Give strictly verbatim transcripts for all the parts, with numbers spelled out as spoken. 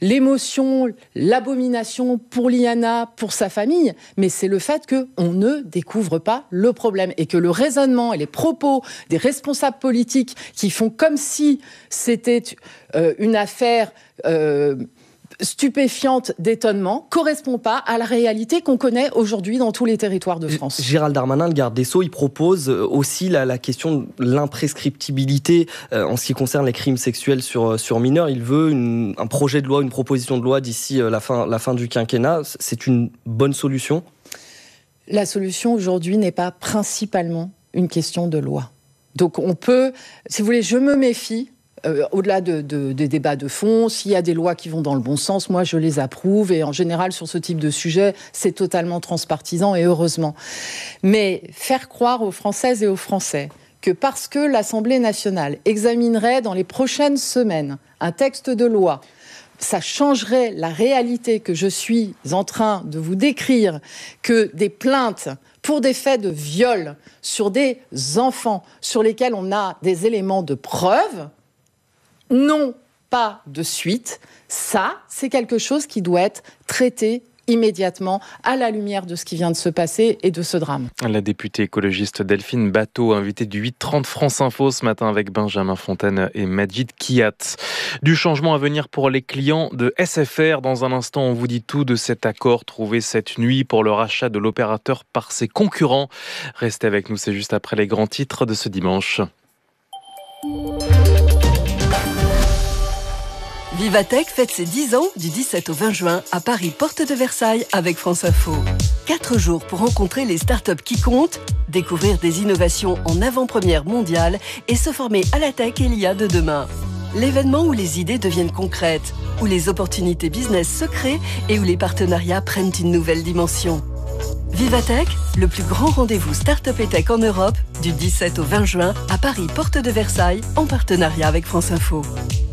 l'émotion, l'abomination pour Liana, pour sa famille, mais c'est le fait qu'on ne découvre pas le problème et que le raisonnement et les propos des responsables politiques qui font comme si c'était euh, une affaire euh, stupéfiante d'étonnement correspond pas à la réalité qu'on connaît aujourd'hui dans tous les territoires de France. Gérald Darmanin, le garde des Sceaux, il propose aussi la, la question de l'imprescriptibilité euh, en ce qui concerne les crimes sexuels sur, sur mineurs. Il veut une, un projet de loi, une proposition de loi d'ici la fin, la fin du quinquennat. C'est une bonne solution ? La solution aujourd'hui n'est pas principalement une question de loi. Donc on peut, si vous voulez, je me méfie. Euh, au-delà de, de, des débats de fond, s'il y a des lois qui vont dans le bon sens, moi je les approuve et en général sur ce type de sujet, c'est totalement transpartisan et heureusement. Mais faire croire aux Françaises et aux Français que parce que l'Assemblée nationale examinerait dans les prochaines semaines un texte de loi, ça changerait la réalité que je suis en train de vous décrire, que des plaintes pour des faits de viol sur des enfants sur lesquels on a des éléments de preuve, non pas de suite, ça, c'est quelque chose qui doit être traité immédiatement à la lumière de ce qui vient de se passer et de ce drame. La députée écologiste Delphine Batho, invitée du huit trente France Info ce matin avec Benjamin Fontaine et Majid Kiat. Du changement à venir pour les clients de S F R. Dans un instant, on vous dit tout de cet accord trouvé cette nuit pour le rachat de l'opérateur par ses concurrents. Restez avec nous, c'est juste après les grands titres de ce dimanche. Vivatech fête ses dix ans du dix-sept au vingt juin à Paris, porte de Versailles avec France Info. Quatre jours pour rencontrer les startups qui comptent, découvrir des innovations en avant-première mondiale et se former à la tech et l'I A de demain. L'événement où les idées deviennent concrètes, où les opportunités business se créent et où les partenariats prennent une nouvelle dimension. Vivatech, le plus grand rendez-vous start-up et tech en Europe, du dix-sept au vingt juin à Paris, porte de Versailles, en partenariat avec France Info.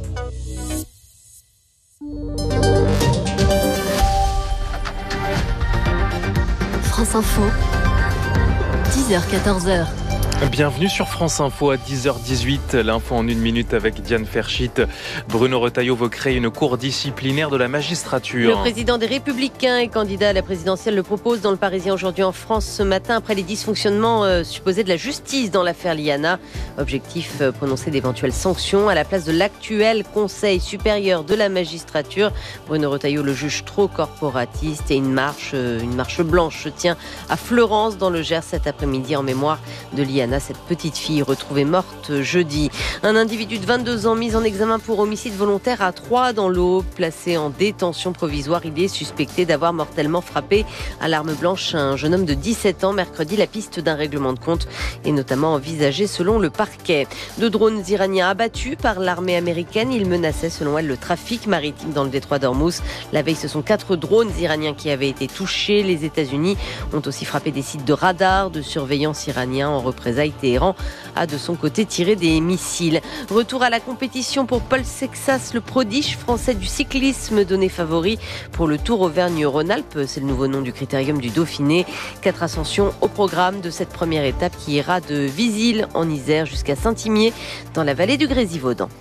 France Info, dix heures quatorze. Bienvenue sur France Info à dix heures dix-huit. L'info en une minute avec Diane Ferchit. Bruno Retailleau veut créer une cour disciplinaire de la magistrature. Le président des Républicains et candidat à la présidentielle le propose dans le Parisien aujourd'hui en France ce matin après les dysfonctionnements euh, supposés de la justice dans l'affaire Liana. Objectif, euh, prononcer d'éventuelles sanctions à la place de l'actuel Conseil supérieur de la magistrature. Bruno Retailleau le juge trop corporatiste et une marche, euh, une marche blanche se tient à Fleurance dans le Gers cet après-midi en mémoire de Liana, cette petite fille retrouvée morte jeudi. Un individu de vingt-deux ans mis en examen pour homicide volontaire à Troyes dans l'Aube, placé en détention provisoire. Il est suspecté d'avoir mortellement frappé à l'arme blanche un jeune homme de dix-sept ans mercredi. La piste d'un règlement de compte est notamment envisagée selon le parquet. Deux drones iraniens abattus par l'armée américaine. Ils menaçaient selon elle le trafic maritime dans le détroit d'Ormuz. La veille, ce sont quatre drones iraniens qui avaient été touchés. Les États-Unis ont aussi frappé des sites de radar de surveillance iraniens en représailles. Téhéran a de son côté tiré des missiles. Retour à la compétition pour Paul Sexas, le prodige français du cyclisme donné favori pour le Tour Auvergne-Rhône-Alpes. C'est le nouveau nom du critérium du Dauphiné. Quatre ascensions au programme de cette première étape qui ira de Visil en Isère jusqu'à Saint-Imier dans la vallée du Grésivaudan.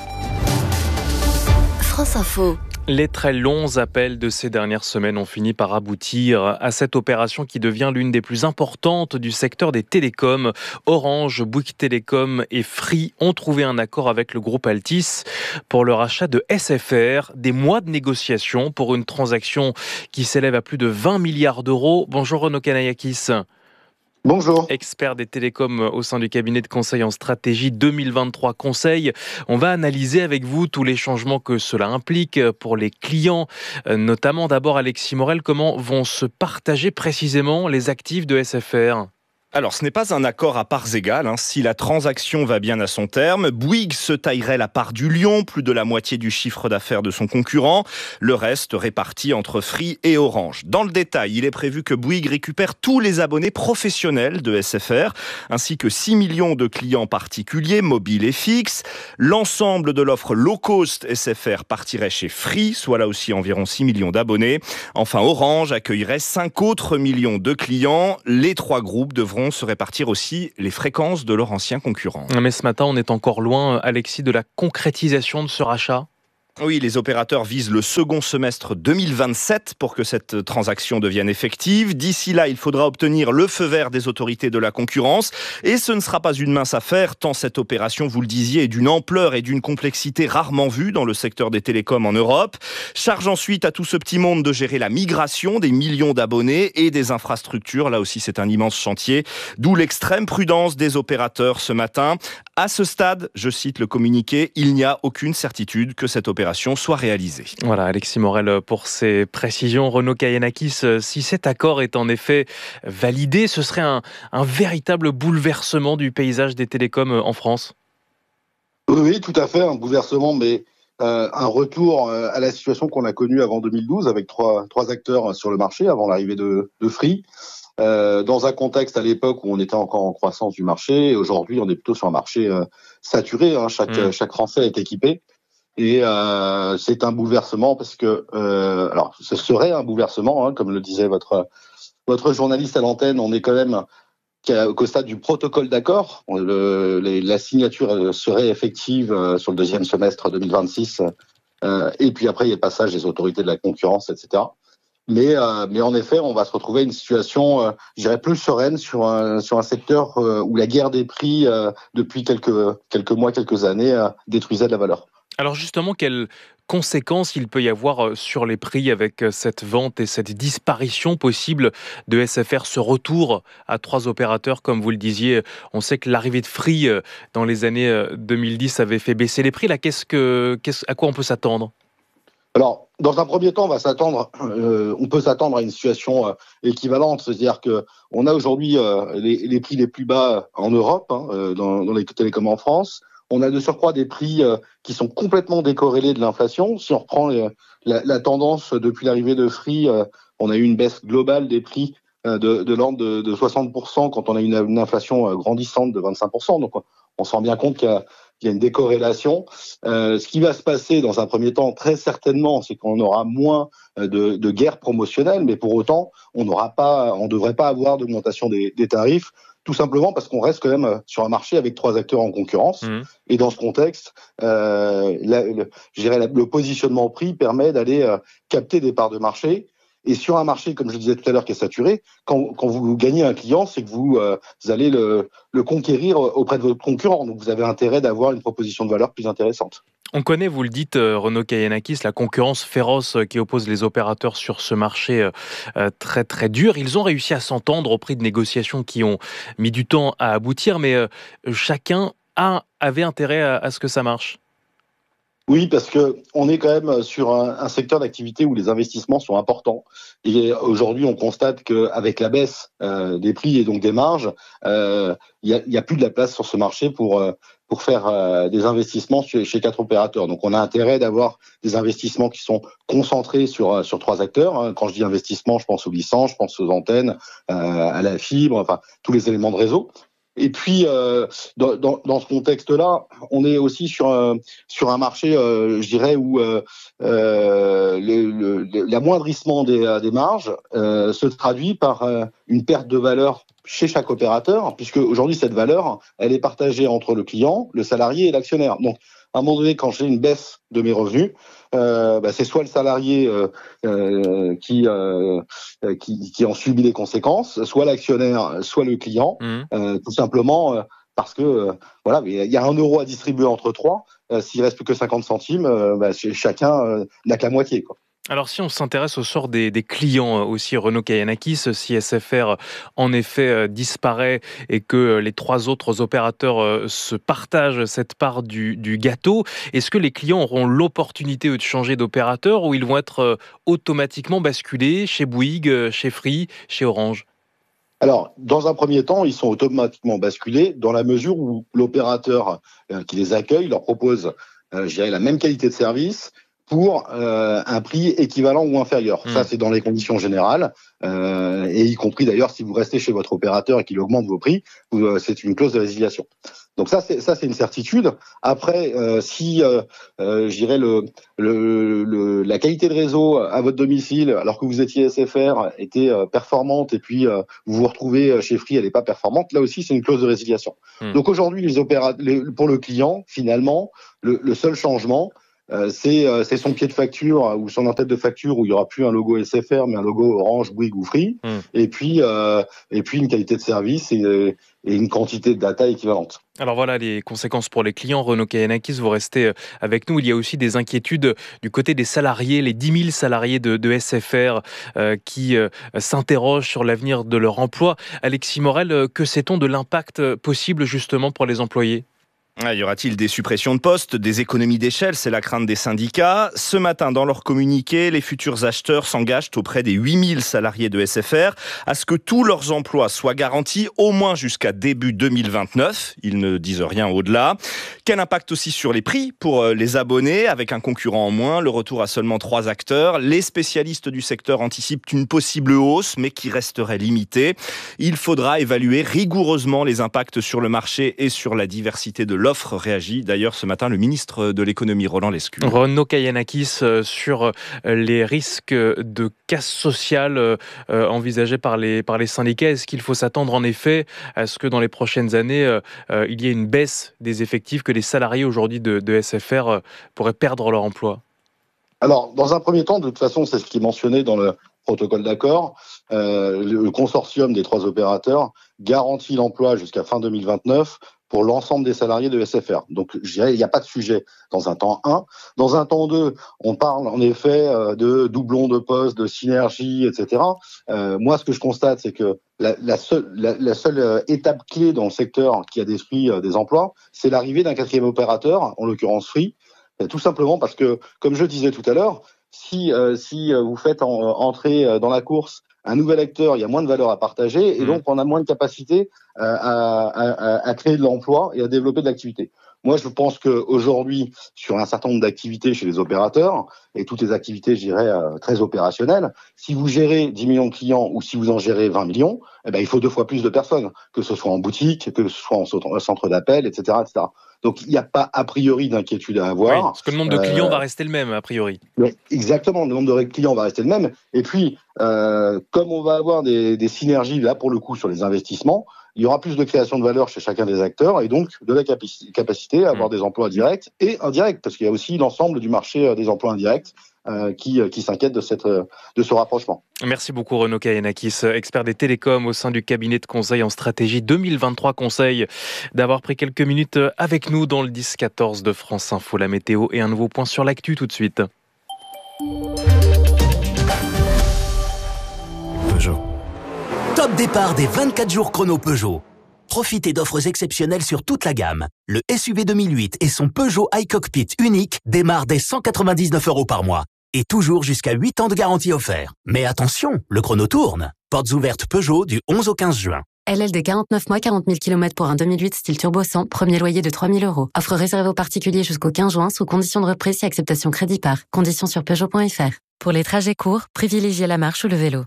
France Info. Les très longs appels de ces dernières semaines ont fini par aboutir à cette opération qui devient l'une des plus importantes du secteur des télécoms. Orange, Bouygues Télécom et Free ont trouvé un accord avec le groupe Altice pour le rachat de S F R. Des mois de négociations pour une transaction qui s'élève à plus de vingt milliards d'euros. Bonjour Renaud Canayakis. Bonjour. Expert des télécoms au sein du cabinet de conseil en stratégie deux mille vingt-trois Conseil. On va analyser avec vous tous les changements que cela implique pour les clients, notamment d'abord Alexis Morel, comment vont se partager précisément les actifs de S F R ? Alors, ce n'est pas un accord à parts égales. Hein. Si la transaction va bien à son terme, Bouygues se taillerait la part du lion, plus de la moitié du chiffre d'affaires de son concurrent. Le reste réparti entre Free et Orange. Dans le détail, il est prévu que Bouygues récupère tous les abonnés professionnels de S F R, ainsi que six millions de clients particuliers, mobiles et fixes. L'ensemble de l'offre low cost S F R partirait chez Free, soit là aussi environ six millions d'abonnés. Enfin, Orange accueillerait cinq autres millions de clients. Les trois groupes devront se répartir aussi les fréquences de leur ancien concurrent. Mais ce matin, on est encore loin, Alexis, de la concrétisation de ce rachat ? Oui, les opérateurs visent le second semestre deux mille vingt-sept pour que cette transaction devienne effective. D'ici là, il faudra obtenir le feu vert des autorités de la concurrence. Et ce ne sera pas une mince affaire, tant cette opération, vous le disiez, est d'une ampleur et d'une complexité rarement vue dans le secteur des télécoms en Europe. Charge ensuite à tout ce petit monde de gérer la migration des millions d'abonnés et des infrastructures. Là aussi, c'est un immense chantier. D'où l'extrême prudence des opérateurs ce matin. À ce stade, je cite le communiqué, il n'y a aucune certitude que cette opération soit réalisée. Voilà, Alexis Morel pour ces précisions. Renaud Kayanakis, si cet accord est en effet validé, ce serait un, un véritable bouleversement du paysage des télécoms en France. Oui, oui, tout à fait, un bouleversement, mais euh, un retour à la situation qu'on a connue avant deux mille douze avec trois, trois acteurs sur le marché avant l'arrivée de, de Free. Euh, dans un contexte à l'époque où on était encore en croissance du marché, et aujourd'hui on est plutôt sur un marché euh, saturé, hein, chaque, mmh. chaque Français est équipé. Et euh, c'est un bouleversement parce que, euh, alors, ce serait un bouleversement, hein, comme le disait votre votre journaliste à l'antenne. On est quand même qu'au stade du protocole d'accord. Le, les, la signature serait effective euh, sur le deuxième semestre deux mille vingt-six. Euh, et puis après, il y a le passage des autorités de la concurrence, et cetera. Mais, euh, mais en effet, on va se retrouver une situation, euh, je dirais, plus sereine sur un sur un secteur euh, où la guerre des prix euh, depuis quelques quelques mois, quelques années, euh, détruisait de la valeur. Alors justement, quelles conséquences il peut y avoir sur les prix avec cette vente et cette disparition possible de S F R, ce retour à trois opérateurs, comme vous le disiez? On sait que l'arrivée de Free dans les années deux mille dix avait fait baisser les prix. Là, qu'est-ce que, qu'est-ce, à quoi on peut s'attendre? Alors, dans un premier temps, on va s'attendre, euh, on peut s'attendre à une situation euh, équivalente, c'est-à-dire que on a aujourd'hui euh, les, les prix les plus bas en Europe, hein, euh, dans, dans les télécoms en France. On a de surcroît des prix euh, qui sont complètement décorrélés de l'inflation. Si on reprend les, la, la tendance depuis l'arrivée de Free, euh, on a eu une baisse globale des prix euh, de, de l'ordre de, de soixante pour cent quand on a une, une inflation grandissante de vingt-cinq pour cent. Donc, on se rend bien compte qu'il y a, qu'il y a une décorrélation. Euh, ce qui va se passer dans un premier temps, très certainement, c'est qu'on aura moins de, de guerre promotionnelle, mais pour autant, on n'aura pas, on ne devrait pas avoir d'augmentation des, des tarifs. Tout simplement parce qu'on reste quand même sur un marché avec trois acteurs en concurrence. Mmh. Et dans ce contexte, euh, la, le, je dirais la, le positionnement au prix permet d'aller euh, capter des parts de marché. Et sur un marché, comme je disais tout à l'heure, qui est saturé, quand, quand vous gagnez un client, c'est que vous, euh, vous allez le, le conquérir auprès de votre concurrent. Donc vous avez intérêt d'avoir une proposition de valeur plus intéressante. On connaît, vous le dites, Renaud Kayanakis, la concurrence féroce qui oppose les opérateurs sur ce marché très très dur. Ils ont réussi à s'entendre au prix de négociations qui ont mis du temps à aboutir, mais chacun a, avait intérêt à, à ce que ça marche. Oui, parce que on est quand même sur un, un secteur d'activité où les investissements sont importants. Et aujourd'hui, on constate qu'avec la baisse euh, des prix et donc des marges, il euh, y, a, y a plus de la place sur ce marché pour euh, pour faire euh, des investissements chez, chez quatre opérateurs. Donc, on a intérêt d'avoir des investissements qui sont concentrés sur sur trois acteurs. Quand je dis investissement, je pense aux licences, je pense aux antennes, euh, à la fibre, enfin tous les éléments de réseau. Et puis, euh, dans, dans, dans ce contexte-là, on est aussi sur un, sur un marché, euh, je dirais, où euh, euh, le, le, l'amoindrissement des, des marges euh, se traduit par euh, une perte de valeur chez chaque opérateur, puisque aujourd'hui, cette valeur, elle est partagée entre le client, le salarié et l'actionnaire. Donc, à un moment donné, quand j'ai une baisse de mes revenus, euh, bah, c'est soit le salarié euh, euh, qui, euh, qui qui en subit les conséquences, soit l'actionnaire, soit le client, mmh. euh, tout simplement euh, parce que euh, voilà, il y a un euro à distribuer entre trois. Euh, s'il reste plus que cinquante centimes, euh, bah, chacun euh, n'a que la moitié, quoi. Alors si on s'intéresse au sort des, des clients aussi, Renaud Kayanakis, si S F R en effet disparaît et que les trois autres opérateurs se partagent cette part du, du gâteau, est-ce que les clients auront l'opportunité de changer d'opérateur ou ils vont être automatiquement basculés chez Bouygues, chez Free, chez Orange ? Alors, dans un premier temps, ils sont automatiquement basculés dans la mesure où l'opérateur qui les accueille leur propose, je dirais, la même qualité de service pour euh, un prix équivalent ou inférieur. Mmh. Ça, c'est dans les conditions générales, euh, et y compris d'ailleurs si vous restez chez votre opérateur et qu'il augmente vos prix, vous, c'est une clause de résiliation. Donc ça, c'est ça, c'est une certitude. Après, euh, si, euh, euh, je dirais le, le, le, la qualité de réseau à votre domicile, alors que vous étiez S F R, était euh, performante, et puis euh, vous vous retrouvez chez Free, elle n'est pas performante. Là aussi, c'est une clause de résiliation. Mmh. Donc aujourd'hui, les opérateurs, les, pour le client, finalement, le, le seul changement, euh, c'est, euh, c'est son pied de facture ou son en-tête de facture où il y aura plus un logo S F R mais un logo Orange, Bouygues ou Free. Mmh. Et puis euh, et puis une qualité de service et, et une quantité de data équivalente. Alors voilà les conséquences pour les clients. Renaud Kayanakis, vous restez avec nous. Il y a aussi des inquiétudes du côté des salariés, les dix mille salariés de, de S F R euh, qui euh, s'interrogent sur l'avenir de leur emploi. Alexis Morel, que sait-on de l'impact possible justement pour les employés ? Ah, y aura-t-il des suppressions de postes, des économies d'échelle ? C'est la crainte des syndicats. Ce matin, dans leur communiqué, les futurs acheteurs s'engagent auprès des huit mille salariés de S F R à ce que tous leurs emplois soient garantis au moins jusqu'à début deux mille vingt-neuf. Ils ne disent rien au-delà. Quel impact aussi sur les prix pour les abonnés ? Avec un concurrent en moins, le retour à seulement trois acteurs. Les spécialistes du secteur anticipent une possible hausse, mais qui resterait limitée. Il faudra évaluer rigoureusement les impacts sur le marché et sur la diversité de l'offre. L'offre réagit d'ailleurs ce matin le ministre de l'économie Roland Lescure. Renaud Kayanakis sur les risques de casse sociale envisagés par les, par les syndicats. Est-ce qu'il faut s'attendre en effet à ce que dans les prochaines années euh, il y ait une baisse des effectifs, que les salariés aujourd'hui de, de S F R pourraient perdre leur emploi ? Alors dans un premier temps, de toute façon c'est ce qui est mentionné dans le protocole d'accord. Euh, le consortium des trois opérateurs garantit l'emploi jusqu'à fin deux mille vingt-neuf pour l'ensemble des salariés de S F R. Donc, je dirais, il n'y a pas de sujet dans un temps un. Dans un temps deux, on parle en effet de doublons de postes, de synergie, et cetera. Euh, moi, ce que je constate, c'est que la, la, seule, la, la seule étape clé dans le secteur qui a détruit des emplois, c'est l'arrivée d'un quatrième opérateur, en l'occurrence Free, tout simplement parce que, comme je disais tout à l'heure, si, euh, si vous faites en, entrer dans la course un nouvel acteur, il y a moins de valeur à partager et donc on a moins de capacité euh, à, à, à créer de l'emploi et à développer de l'activité. Moi, je pense qu'aujourd'hui, sur un certain nombre d'activités chez les opérateurs, et toutes les activités, je dirais, euh, très opérationnelles, si vous gérez dix millions de clients ou si vous en gérez vingt millions, eh ben, il faut deux fois plus de personnes, que ce soit en boutique, que ce soit en centre d'appel, et cetera, et cetera. Donc, il n'y a pas a priori d'inquiétude à avoir. Oui, parce que le nombre de clients euh, va rester le même, a priori. Exactement, le nombre de clients va rester le même. Et puis, euh, comme on va avoir des, des synergies, là, pour le coup, sur les investissements, il y aura plus de création de valeur chez chacun des acteurs et donc de la capaci- capacité à avoir mmh. des emplois directs et indirects, parce qu'il y a aussi l'ensemble du marché des emplois indirects euh, qui, qui s'inquiète de, cette, de ce rapprochement. Merci beaucoup Renaud Kayanakis, expert des télécoms au sein du cabinet de conseil en stratégie deux mille vingt-trois Conseil, d'avoir pris quelques minutes avec nous dans le dix quatorze de France Info. La météo et un nouveau point sur l'actu tout de suite. Peugeot. Top départ des vingt-quatre jours chrono Peugeot. Profitez d'offres exceptionnelles sur toute la gamme. Le S U V deux mille huit et son Peugeot iCockpit unique démarrent dès cent quatre-vingt-dix-neuf euros par mois. Et toujours jusqu'à huit ans de garantie offerte. Mais attention, le chrono tourne. Portes ouvertes Peugeot du onze au quinze juin. L L D quarante-neuf mois, quarante mille kilomètres pour un deux mille huit style turbo cent, premier loyer de trois mille euros. Offre réservée aux particuliers jusqu'au quinze juin sous condition de reprise et acceptation crédit par. Conditions sur Peugeot point F R. Pour les trajets courts, privilégiez la marche ou le vélo.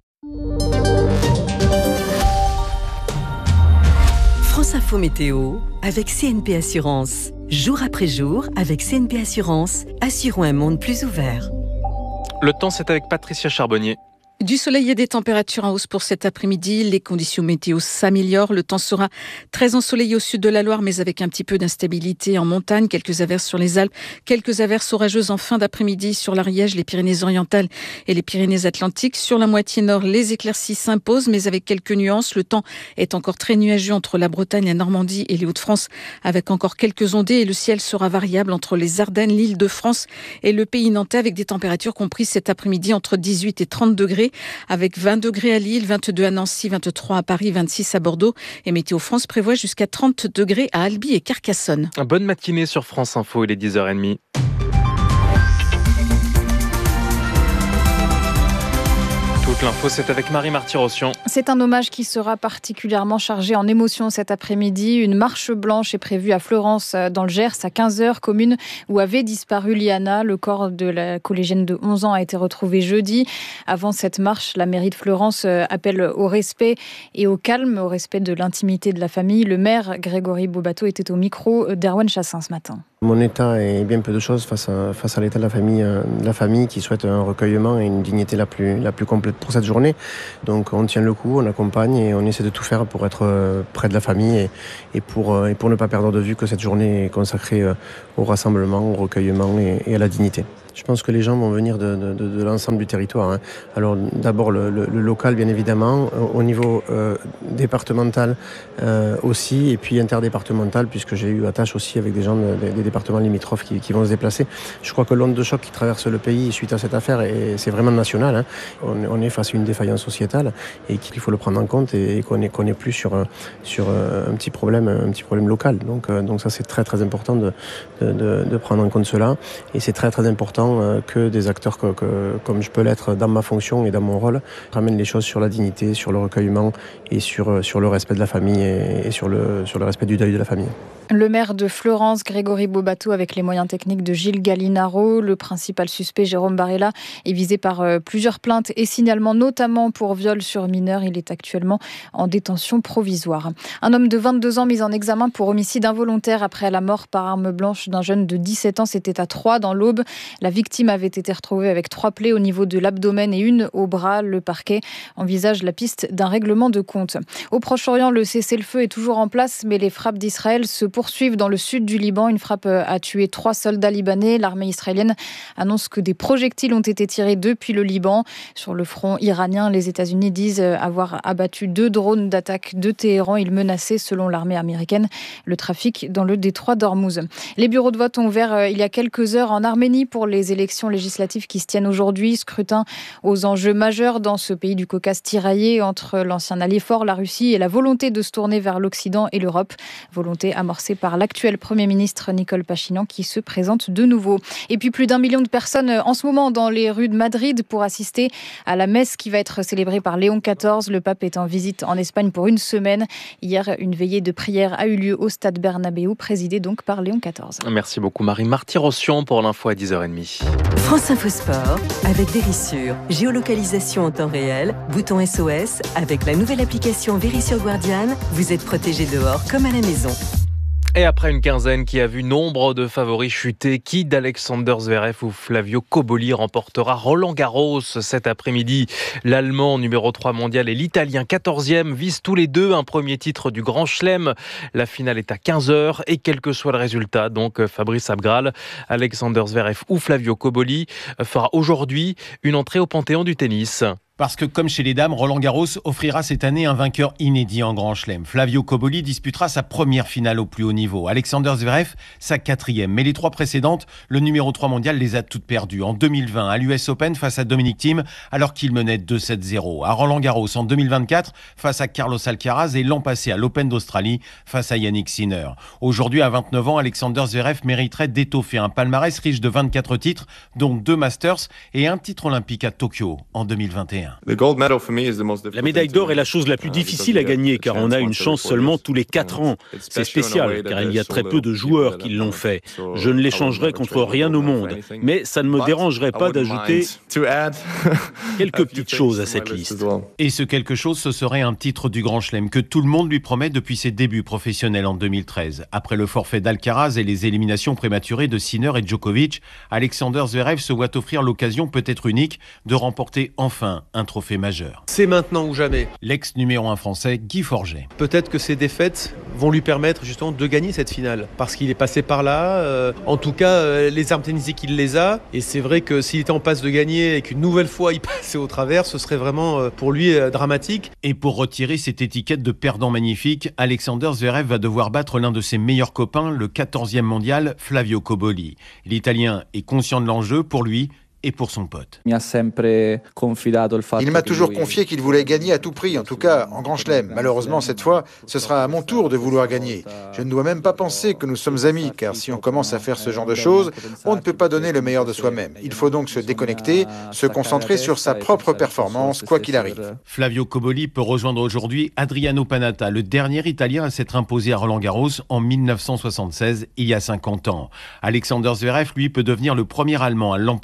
France Info Météo avec C N P Assurance. Jour après jour, avec C N P Assurance, assurons un monde plus ouvert. Le temps, c'est avec Patricia Charbonnier. Du soleil et des températures en hausse pour cet après-midi. Les conditions météo s'améliorent. Le temps sera très ensoleillé au sud de la Loire, mais avec un petit peu d'instabilité en montagne. Quelques averses sur les Alpes, quelques averses orageuses en fin d'après-midi sur l'Ariège, les Pyrénées-Orientales et les Pyrénées-Atlantiques. Sur la moitié nord, les éclaircies s'imposent, mais avec quelques nuances. Le temps est encore très nuageux entre la Bretagne, la Normandie et les Hauts-de-France, avec encore quelques ondées. Et le ciel sera variable entre les Ardennes, l'Île-de-France et le pays nantais, avec des températures comprises cet après-midi entre dix-huit et trente degrés. Avec vingt degrés à Lille, vingt-deux à Nancy, vingt-trois à Paris, vingt-six à Bordeaux. Et Météo France prévoit jusqu'à trente degrés à Albi et Carcassonne. Bonne matinée sur France Info, il est dix heures trente. Toute l'info, c'est avec Marie Marty-Rossian. C'est un hommage qui sera particulièrement chargé en émotions cet après-midi. Une marche blanche est prévue à Fleurance, dans le Gers, à quinze heures, commune où avait disparu Liana. Le corps de la collégienne de onze ans a été retrouvé jeudi. Avant cette marche, la mairie de Fleurance appelle au respect et au calme, au respect de l'intimité de la famille. Le maire, Grégory Bobato, était au micro d'Erwan Chassin ce matin. Mon état est bien peu de choses face à, face à l'état de la famille, euh, de la famille qui souhaite un recueillement et une dignité la plus, la plus complète pour cette journée. Donc on tient le coup, on accompagne et on essaie de tout faire pour être euh, près de la famille et, et, pour, euh, et pour ne pas perdre de vue que cette journée est consacrée euh, au rassemblement, au recueillement et, et à la dignité. Je pense que les gens vont venir de, de, de, de l'ensemble du territoire. Hein. Alors d'abord le, le, le local bien évidemment, au niveau euh, départemental euh, aussi et puis interdépartemental puisque j'ai eu attache aussi avec des gens de, des, des départements limitrophes qui, qui vont se déplacer. Je crois que l'onde de choc qui traverse le pays suite à cette affaire, et c'est vraiment national. Hein. On, on est face à une défaillance sociétale et qu'il faut le prendre en compte et, et qu'on n'est qu'on est plus sur, sur un petit problème, un petit problème local. Donc, donc ça c'est très très important de, de, de, de prendre en compte cela et c'est très très important que des acteurs que, que, comme je peux l'être dans ma fonction et dans mon rôle ramènent les choses sur la dignité, sur le recueillement et sur, sur le respect de la famille et, et sur, le, sur le respect du deuil de la famille. Le maire de Florence, Grégory Bobato, avec les moyens techniques de Gilles Gallinaro. Le principal suspect, Jérôme Barella, est visé par plusieurs plaintes et signalements, notamment pour viol sur mineur. Il est actuellement en détention provisoire. Un homme de vingt-deux ans mis en examen pour homicide involontaire après la mort par arme blanche d'un jeune de dix-sept ans. C'était à Troyes, dans l'Aube. La victime avait été retrouvée avec trois plaies au niveau de l'abdomen et une au bras. Le parquet envisage la piste d'un règlement de compte. Au Proche-Orient, le cessez-le-feu est toujours en place, mais les frappes d'Israël se poursuivent dans le sud du Liban. Une frappe a tué trois soldats libanais. L'armée israélienne annonce que des projectiles ont été tirés depuis le Liban. Sur le front iranien, les États-Unis disent avoir abattu deux drones d'attaque de Téhéran. Ils menaçaient, selon l'armée américaine, le trafic dans le détroit d'Ormuz. Les bureaux de vote ont ouvert il y a quelques heures en Arménie pour les élections législatives qui se tiennent aujourd'hui. Scrutin aux enjeux majeurs dans ce pays du Caucase tiraillé entre l'ancien allié fort, la Russie, et la volonté de se tourner vers l'Occident et l'Europe. Volonté amorcée par l'actuel Premier ministre Nicole Pachinian qui se présente de nouveau. Et puis plus d'un million de personnes en ce moment dans les rues de Madrid pour assister à la messe qui va être célébrée par Léon quatorze. Le pape est en visite en Espagne pour une semaine. Hier, une veillée de prière a eu lieu au stade Bernabéu, présidée donc par Léon quatorze. Merci beaucoup Marie. Marty-Rossian pour l'info à dix heures trente. France Info Sport avec Vérissure. Géolocalisation en temps réel, bouton S O S. Avec la nouvelle application Vérissure Guardian, vous êtes protégé dehors comme à la maison. Et après une quinzaine qui a vu nombre de favoris chuter, qui d'Alexander Zverev ou Flavio Cobolli remportera Roland Garros cet après-midi? L'Allemand numéro trois mondial et l'Italien quatorzième visent tous les deux un premier titre du Grand Chelem. La finale est à quinze heures et quel que soit le résultat, donc Fabrice Abgral, Alexander Zverev ou Flavio Cobolli fera aujourd'hui une entrée au panthéon du tennis. Parce que, comme chez les dames, Roland Garros offrira cette année un vainqueur inédit en Grand Chelem. Flavio Cobolli disputera sa première finale au plus haut niveau. Alexander Zverev, sa quatrième. Mais les trois précédentes, le numéro trois mondial les a toutes perdues. En deux mille vingt, à l'U S Open face à Dominic Thiem, alors qu'il menait deux sept zéro. À Roland Garros en deux mille vingt-quatre, face à Carlos Alcaraz. Et l'an passé à l'Open d'Australie, face à Yannick Sinner. Aujourd'hui, à vingt-neuf ans, Alexander Zverev mériterait d'étoffer un palmarès riche de vingt-quatre titres, dont deux Masters et un titre olympique à Tokyo en deux mille vingt et un. La médaille d'or est la chose la plus difficile à gagner car on a une chance seulement tous les quatre ans. C'est spécial car il y a très peu de joueurs qui l'ont fait. Je ne l'échangerai contre rien au monde, mais ça ne me dérangerait pas d'ajouter quelques petites choses à cette liste. Et ce quelque chose, ce serait un titre du Grand Chelem que tout le monde lui promet depuis ses débuts professionnels en deux mille treize. Après le forfait d'Alcaraz et les éliminations prématurées de Sinner et Djokovic, Alexander Zverev se voit offrir l'occasion peut-être unique de remporter enfin un trophée majeur. C'est maintenant ou jamais. L'ex numéro un français, Guy Forget. Peut-être que ces défaites vont lui permettre justement de gagner cette finale, parce qu'il est passé par là. Euh, en tout cas, euh, les armes tennistiques, il les a. Et c'est vrai que s'il était en passe de gagner et qu'une nouvelle fois il passait au travers, ce serait vraiment euh, pour lui euh, dramatique. Et pour retirer cette étiquette de perdant magnifique, Alexander Zverev va devoir battre l'un de ses meilleurs copains, le quatorzième mondial, Flavio Cobolli. L'Italien est conscient de l'enjeu pour lui et pour son pote. Il m'a toujours confié qu'il voulait gagner à tout prix, en tout cas en Grand Chelem. Malheureusement, cette fois, ce sera à mon tour de vouloir gagner. Je ne dois même pas penser que nous sommes amis, car si on commence à faire ce genre de choses, on ne peut pas donner le meilleur de soi-même. Il faut donc se déconnecter, se concentrer sur sa propre performance, quoi qu'il arrive. Flavio Cobolli peut rejoindre aujourd'hui Adriano Panatta, le dernier Italien à s'être imposé à Roland-Garros en mille neuf cent soixante-seize, il y a cinquante ans. Alexander Zverev, lui, peut devenir le premier Allemand à l'emporter, porte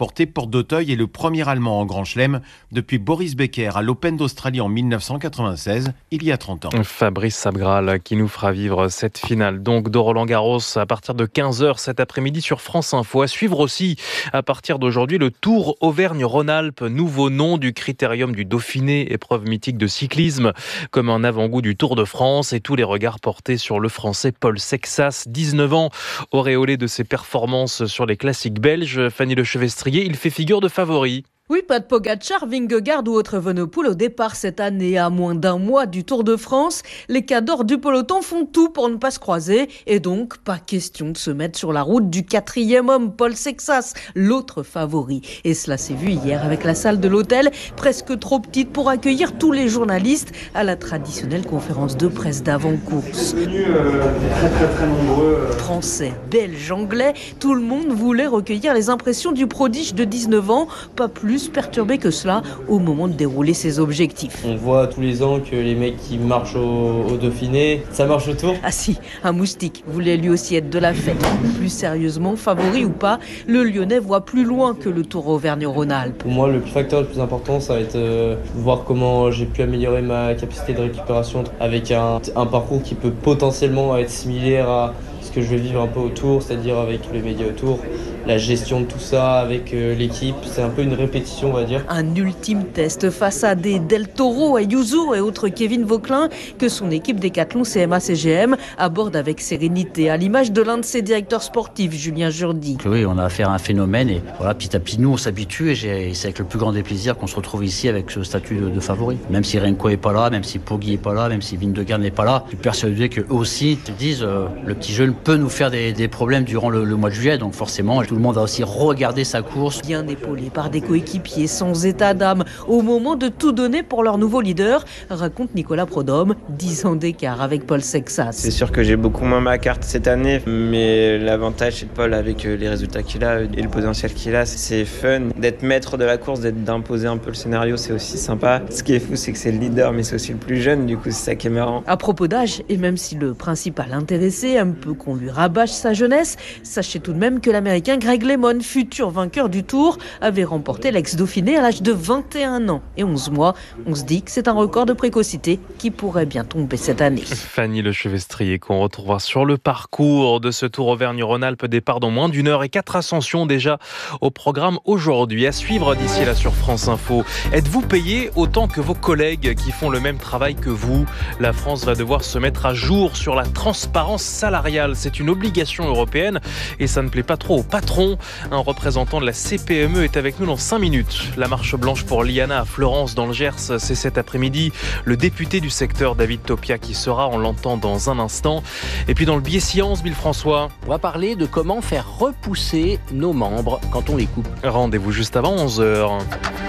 d'Auteuil est le premier Allemand en Grand Chelem depuis Boris Becker à l'Open d'Australie en mille neuf cent quatre-vingt-seize, il y a trente ans. Fabrice Sabgral qui nous fera vivre cette finale donc de Roland-Garros à partir de quinze heures cet après-midi sur France Info. À suivre aussi à partir d'aujourd'hui le Tour Auvergne-Rhône-Alpes, nouveau nom du Critérium du Dauphiné, épreuve mythique de cyclisme, comme un avant-goût du Tour de France, et tous les regards portés sur le Français Paul Sexas, dix-neuf ans, auréolé de ses performances sur les classiques belges. Fanny Lechevestrier, il fait figure de favori. Oui, pas de Pogacar, Vingegaard ou autre Evenepoel au départ cette année. À moins d'un mois du Tour de France, les cadors du peloton font tout pour ne pas se croiser. Et donc, pas question de se mettre sur la route du quatrième homme, Paul Sexas, l'autre favori. Et cela s'est vu hier avec la salle de l'hôtel, presque trop petite pour accueillir tous les journalistes à la traditionnelle conférence de presse d'avant-course. Euh, très très très nombreux. Euh... Français, Belges, Anglais, tout le monde voulait recueillir les impressions du prodige de dix-neuf ans, pas plus perturbé que cela au moment de dérouler ses objectifs. On voit tous les ans que les mecs qui marchent au, au Dauphiné, ça marche au Tour. Ah si, un moustique voulait lui aussi être de la fête. Plus sérieusement, favori ou pas, le Lyonnais voit plus loin que le Tour Auvergne-Rhône-Alpes. Pour moi, le facteur le plus important, ça va être euh, voir comment j'ai pu améliorer ma capacité de récupération avec un, un parcours qui peut potentiellement être similaire à ce que je vais vivre un peu autour, c'est-à-dire avec le média autour, la gestion de tout ça avec euh, l'équipe. C'est un peu une répétition, on va dire. Un ultime test face à des Del Toro, Ayuso et autres Kevin Vauquelin que son équipe Décathlon C M A C G M aborde avec sérénité, à l'image de l'un de ses directeurs sportifs, Julien Jourdi. Oui, on a affaire à un phénomène et voilà, petit à petit, nous, on s'habitue et j'ai, c'est avec le plus grand des plaisirs qu'on se retrouve ici avec ce statut de, de favori. Même si Renko est pas là, même si Poggi est pas là, même si Vingegaard n'est pas là, je suis persuadé qu'eux aussi te disent euh, le petit jeune peut nous faire des, des problèmes durant le, le mois de juillet, donc forcément tout le monde va aussi regarder sa course. Bien épaulé par des coéquipiers sans état d'âme au moment de tout donner pour leur nouveau leader, raconte Nicolas Prodhomme, dix ans d'écart avec Paul Sexas. C'est sûr que j'ai beaucoup moins ma carte cette année, mais l'avantage c'est de Paul avec les résultats qu'il a et le potentiel qu'il a, c'est fun. D'être maître de la course, d'être d'imposer un peu le scénario, c'est aussi sympa. Ce qui est fou, c'est que c'est le leader, mais c'est aussi le plus jeune, du coup c'est ça qui est marrant. À propos d'âge, et même si le principal intéressé un peu qu'on lui rabâche sa jeunesse, sachez tout de même que l'américain Greg LeMond, futur vainqueur du Tour, avait remporté l'ex-Dauphiné à l'âge de vingt et un ans et onze mois. On se dit que c'est un record de précocité qui pourrait bien tomber cette année. Fanny Lechevestrier qu'on retrouvera sur le parcours de ce Tour Auvergne-Rhône-Alpes, départ dans moins d'une heure et quatre ascensions déjà au programme aujourd'hui. À suivre d'ici là sur France Info. Êtes-vous payé autant que vos collègues qui font le même travail que vous? La France va devoir se mettre à jour sur la transparence salariale. C'est une obligation européenne et ça ne plaît pas trop aux patrons. Un représentant de la C P M E est avec nous dans cinq minutes. La marche blanche pour l'I A N A à Florence dans le Gers, c'est cet après-midi. Le député du secteur David Topia qui sera, on l'entend dans un instant. Et puis dans le biais science, Bill François. On va parler de comment faire repousser nos membres quand on les coupe. Rendez-vous juste avant onze heures.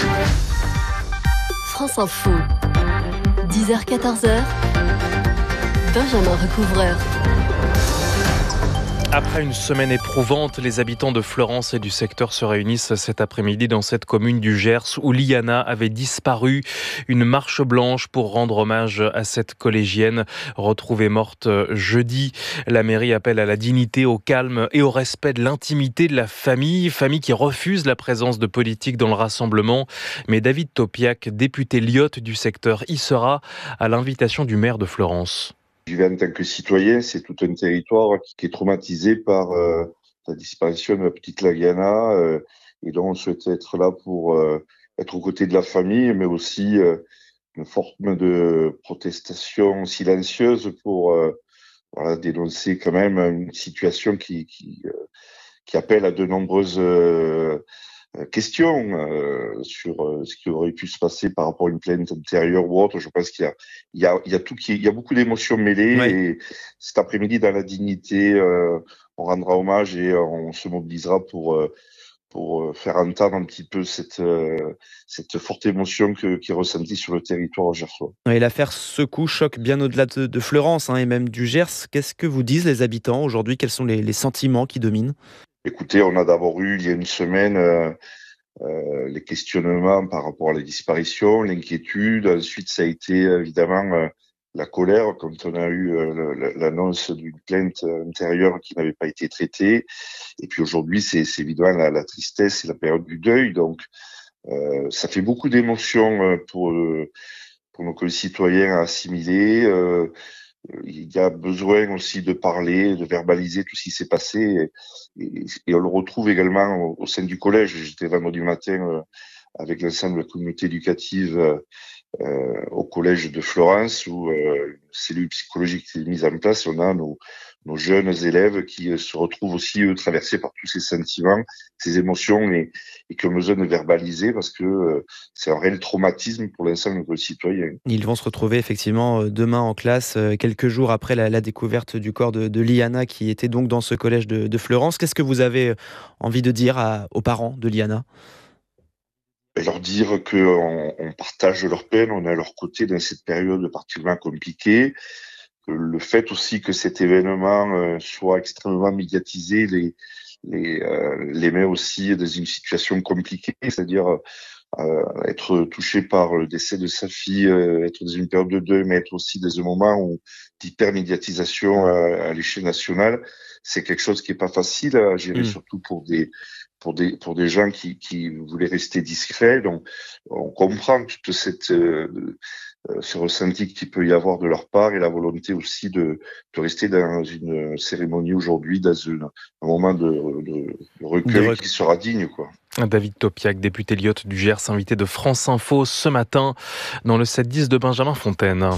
France Info, dix heures quatorze heures, Benjamin Recouvreur. Après une semaine éprouvante, les habitants de Florence et du secteur se réunissent cet après-midi dans cette commune du Gers où l'I A N A avait disparu. Une marche blanche pour rendre hommage à cette collégienne retrouvée morte jeudi. La mairie appelle à la dignité, au calme et au respect de l'intimité de la famille. Famille qui refuse la présence de politiques dans le rassemblement. Mais David Topiak, député lyote du secteur, y sera à l'invitation du maire de Florence. J'y vais en tant que citoyen, c'est tout un territoire qui est traumatisé par euh, la disparition de la petite Lagana. Euh, et donc, on souhaite être là pour euh, être aux côtés de la famille, mais aussi euh, une forme de protestation silencieuse pour euh, voilà, dénoncer quand même une situation qui, qui, euh, qui appelle à de nombreuses euh, questions euh, sur euh, ce qui aurait pu se passer par rapport à une plainte antérieure ou autre. Je pense qu'il y a, il y a, il y a tout qui, il y a beaucoup d'émotions mêlées. Ouais. Et cet après-midi, dans la dignité, euh, on rendra hommage et on se mobilisera pour euh, pour faire entendre un petit peu cette euh, cette forte émotion que, qui est ressentie sur le territoire gersois. Et l'affaire secoue, choque bien au-delà de, de Fleurance hein, et même du Gers. Qu'est-ce que vous disent les habitants aujourd'hui? Quels sont les, les sentiments qui dominent? Écoutez, on a d'abord eu, il y a une semaine, euh, euh, les questionnements par rapport à la disparition, l'inquiétude. Ensuite, ça a été évidemment euh, la colère quand on a eu euh, l'annonce d'une plainte antérieure qui n'avait pas été traitée. Et puis aujourd'hui, c'est, c'est évidemment la, la tristesse et la période du deuil. Donc, euh, ça fait beaucoup d'émotions pour, euh, pour nos concitoyens à assimiler. Euh, il y a besoin aussi de parler, de verbaliser tout ce qui s'est passé. Et, et, et on le retrouve également au, au sein du collège. J'étais vendredi matin euh, avec l'ensemble de la communauté éducative euh, Euh, au collège de Florence où euh, une cellule psychologique est mise en place. On a nos, nos jeunes élèves qui euh, se retrouvent aussi eux, traversés par tous ces sentiments, ces émotions et, et qui ont besoin de verbaliser parce que euh, c'est un réel traumatisme pour l'ensemble de nos citoyens. Ils vont se retrouver effectivement demain en classe, quelques jours après la, la découverte du corps de, de Liana qui était donc dans ce collège de, de Fleurance. Qu'est-ce que vous avez envie de dire à, aux parents de Liana ? Et leur dire qu'on on partage leur peine, on est à leur côté dans cette période particulièrement compliquée. Que le fait aussi que cet événement euh, soit extrêmement médiatisé les, les, euh, les met aussi dans une situation compliquée, c'est-à-dire euh, être touché par le décès de sa fille, euh, être dans une période de deuil, mais être aussi dans un moment où d'hypermédiatisation à, à l'échelle nationale, c'est quelque chose qui est pas facile à gérer, mmh. surtout pour des pour des pour des gens qui qui voulaient rester discrets. Donc on comprend toute cette euh, ce ressenti qu'il peut y avoir de leur part et la volonté aussi de de rester dans une cérémonie aujourd'hui dans une, un moment de, de, de recueil de rec- qui sera digne, quoi. David Topiac, député Lyotte du Gers, invité de France Info ce matin dans le sept dix de Benjamin Fontaine.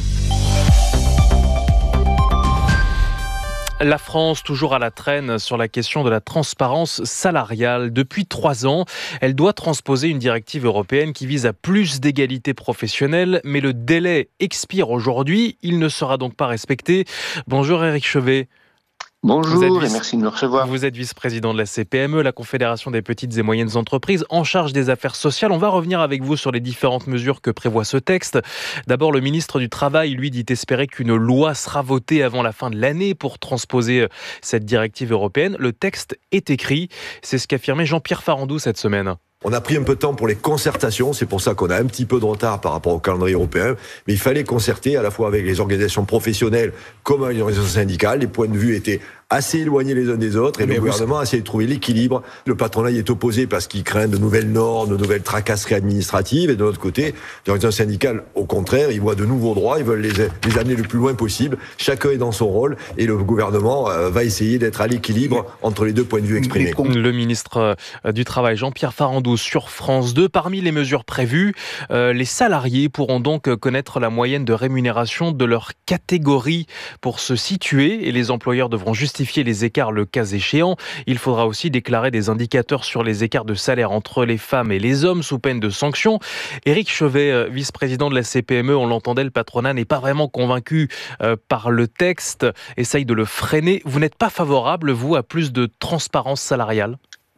La France, toujours à la traîne sur la question de la transparence salariale. Depuis trois ans, elle doit transposer une directive européenne qui vise à plus d'égalité professionnelle, mais le délai expire aujourd'hui. Il ne sera donc pas respecté. Bonjour Éric Chevet. Bonjour vice, et merci de me recevoir. Vous êtes vice-président de la C P M E, la Confédération des petites et moyennes entreprises, en charge des affaires sociales. On va revenir avec vous sur les différentes mesures que prévoit ce texte. D'abord, le ministre du Travail, lui, dit espérer qu'une loi sera votée avant la fin de l'année pour transposer cette directive européenne. Le texte est écrit. C'est ce qu'affirmait Jean-Pierre Farandou cette semaine. On a pris un peu de temps pour les concertations, c'est pour ça qu'on a un petit peu de retard par rapport au calendrier européen, mais il fallait concerter à la fois avec les organisations professionnelles comme avec les organisations syndicales. Les points de vue étaient assez éloignés les uns des autres et mais le gouvernement a essayé de trouver l'équilibre. Le patronat y est opposé parce qu'il craint de nouvelles normes, de nouvelles tracasseries administratives, et de l'autre côté, les organisations syndicales, au contraire, ils voient de nouveaux droits, ils veulent les, les amener le plus loin possible. Chacun est dans son rôle et le gouvernement euh, va essayer d'être à l'équilibre entre les deux points de vue exprimés. Le ministre du Travail, Jean-Pierre Farandou, sur France deux. Parmi les mesures prévues, euh, les salariés pourront donc connaître la moyenne de rémunération de leur catégorie pour se situer et les employeurs devront justifier les écarts le cas échéant. Il faudra aussi déclarer des indicateurs sur les écarts de salaire entre les femmes et les hommes sous peine de sanctions. Éric Chevet, vice-président de la C P M E, on l'entendait, le patronat n'est pas vraiment convaincu euh, par le texte, essaye de le freiner. Vous n'êtes pas favorable, vous, à plus de transparence salariale ?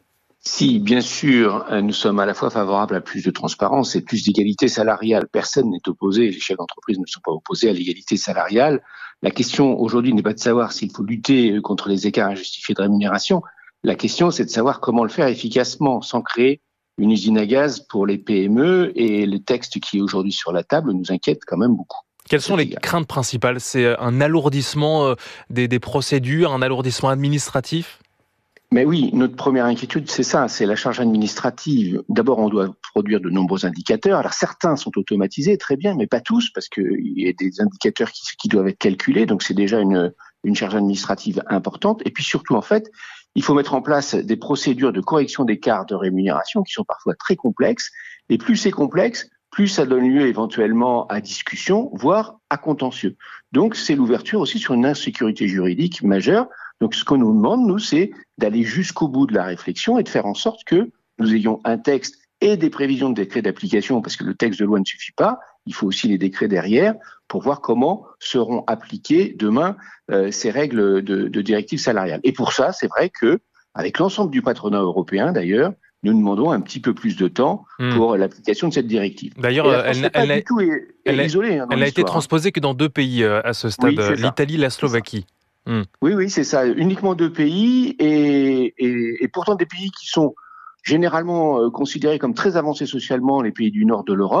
Si, bien sûr, nous sommes à la fois favorables à plus de transparence et plus d'égalité salariale. Personne n'est opposé, les chefs d'entreprise ne sont pas opposés à l'égalité salariale. La question aujourd'hui n'est pas de savoir s'il faut lutter contre les écarts injustifiés de rémunération. La question, c'est de savoir comment le faire efficacement sans créer une usine à gaz pour les P M E, et le texte qui est aujourd'hui sur la table nous inquiète quand même beaucoup. Quelles sont les craintes principales ? C'est un alourdissement des, des procédures, un alourdissement administratif ? Mais oui, notre première inquiétude, c'est ça, c'est la charge administrative. D'abord, on doit produire de nombreux indicateurs. Alors, certains sont automatisés, très bien, mais pas tous, parce qu'il y a des indicateurs qui, qui doivent être calculés, donc c'est déjà une, une charge administrative importante. Et puis surtout, en fait, il faut mettre en place des procédures de correction d'écarts de rémunération qui sont parfois très complexes. Et plus c'est complexe, plus ça donne lieu éventuellement à discussion, voire à contentieux. Donc, c'est l'ouverture aussi sur une insécurité juridique majeure. Donc, ce qu'on nous demande, nous, c'est d'aller jusqu'au bout de la réflexion et de faire en sorte que nous ayons un texte et des prévisions de décrets d'application, parce que le texte de loi ne suffit pas, il faut aussi les décrets derrière pour voir comment seront appliquées demain euh, ces règles de, de directives salariales. Et pour ça, c'est vrai que, avec l'ensemble du patronat européen d'ailleurs, nous demandons un petit peu plus de temps mmh. pour l'application de cette directive. D'ailleurs, elle, elle, elle, tout est, elle, est isolée, hein, elle n'a été transposée que dans deux pays euh, à ce stade, oui, l'Italie et la Slovaquie. Mmh. Oui, oui, c'est ça. Uniquement deux pays, et, et, et pourtant des pays qui sont généralement euh, considérés comme très avancés socialement, les pays du nord de l'Europe,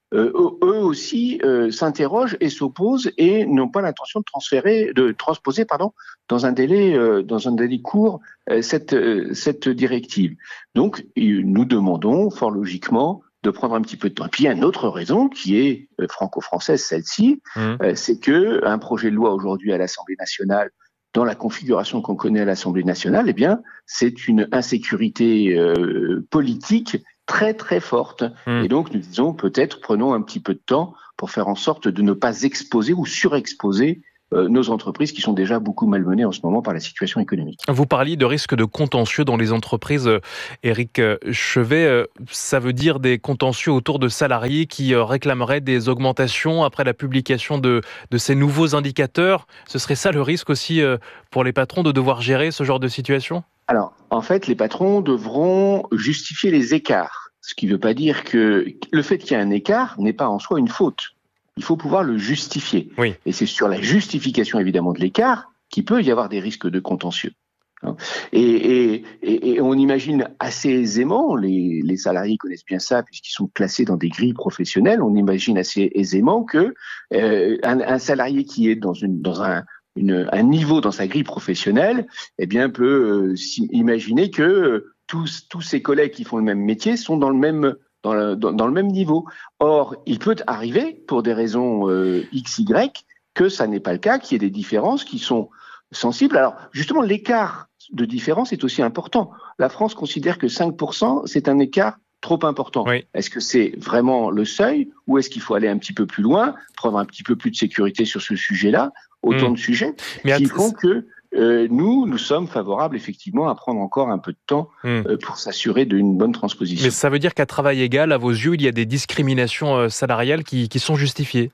euh, eux aussi euh, s'interrogent et s'opposent et n'ont pas l'intention de transférer, de transposer, pardon, dans un délai, euh, dans un délai court euh, cette euh, cette directive. Donc, nous demandons fort logiquement de prendre un petit peu de temps. Et puis il y a une autre raison qui est euh, franco-française, celle-ci, mmh. euh, c'est que un projet de loi aujourd'hui à l'Assemblée nationale, dans la configuration qu'on connaît à l'Assemblée nationale, eh bien, c'est une insécurité euh, politique très très forte. Mmh. Et donc nous disons peut-être prenons un petit peu de temps pour faire en sorte de ne pas exposer ou surexposer Euh, nos entreprises qui sont déjà beaucoup malmenées en ce moment par la situation économique. Vous parliez de risque de contentieux dans les entreprises, Éric Chevet. Ça veut dire des contentieux autour de salariés qui réclameraient des augmentations après la publication de, de ces nouveaux indicateurs. Ce serait ça le risque aussi pour les patrons de devoir gérer ce genre de situation ? Alors, en fait, les patrons devront justifier les écarts. Ce qui ne veut pas dire que le fait qu'il y ait un écart n'est pas en soi une faute. Il faut pouvoir le justifier. Oui. Et c'est sur la justification, évidemment, de l'écart qu'il peut y avoir des risques de contentieux. Et, et, et, et on imagine assez aisément, les, les salariés connaissent bien ça puisqu'ils sont classés dans des grilles professionnelles, on imagine assez aisément que euh, un, un salarié qui est dans, une, dans un, une, un niveau dans sa grille professionnelle, eh bien, peut euh, imaginer que euh, tous, tous ses collègues qui font le même métier sont dans le même Dans le, dans, dans le même niveau. Or, il peut arriver, pour des raisons euh, X, Y, que ça n'est pas le cas, qu'il y ait des différences qui sont sensibles. Alors, justement, l'écart de différence est aussi important. La France considère que cinq pour cent, c'est un écart trop important. Oui. Est-ce que c'est vraiment le seuil ou est-ce qu'il faut aller un petit peu plus loin, prendre un petit peu plus de sécurité sur ce sujet-là? Autant mmh. de sujets Mais qui att- font que Euh, nous, nous sommes favorables effectivement à prendre encore un peu de temps mmh. euh, pour s'assurer d'une bonne transposition. Mais ça veut dire qu'à travail égal, à vos yeux, il y a des discriminations euh, salariales qui, qui sont justifiées?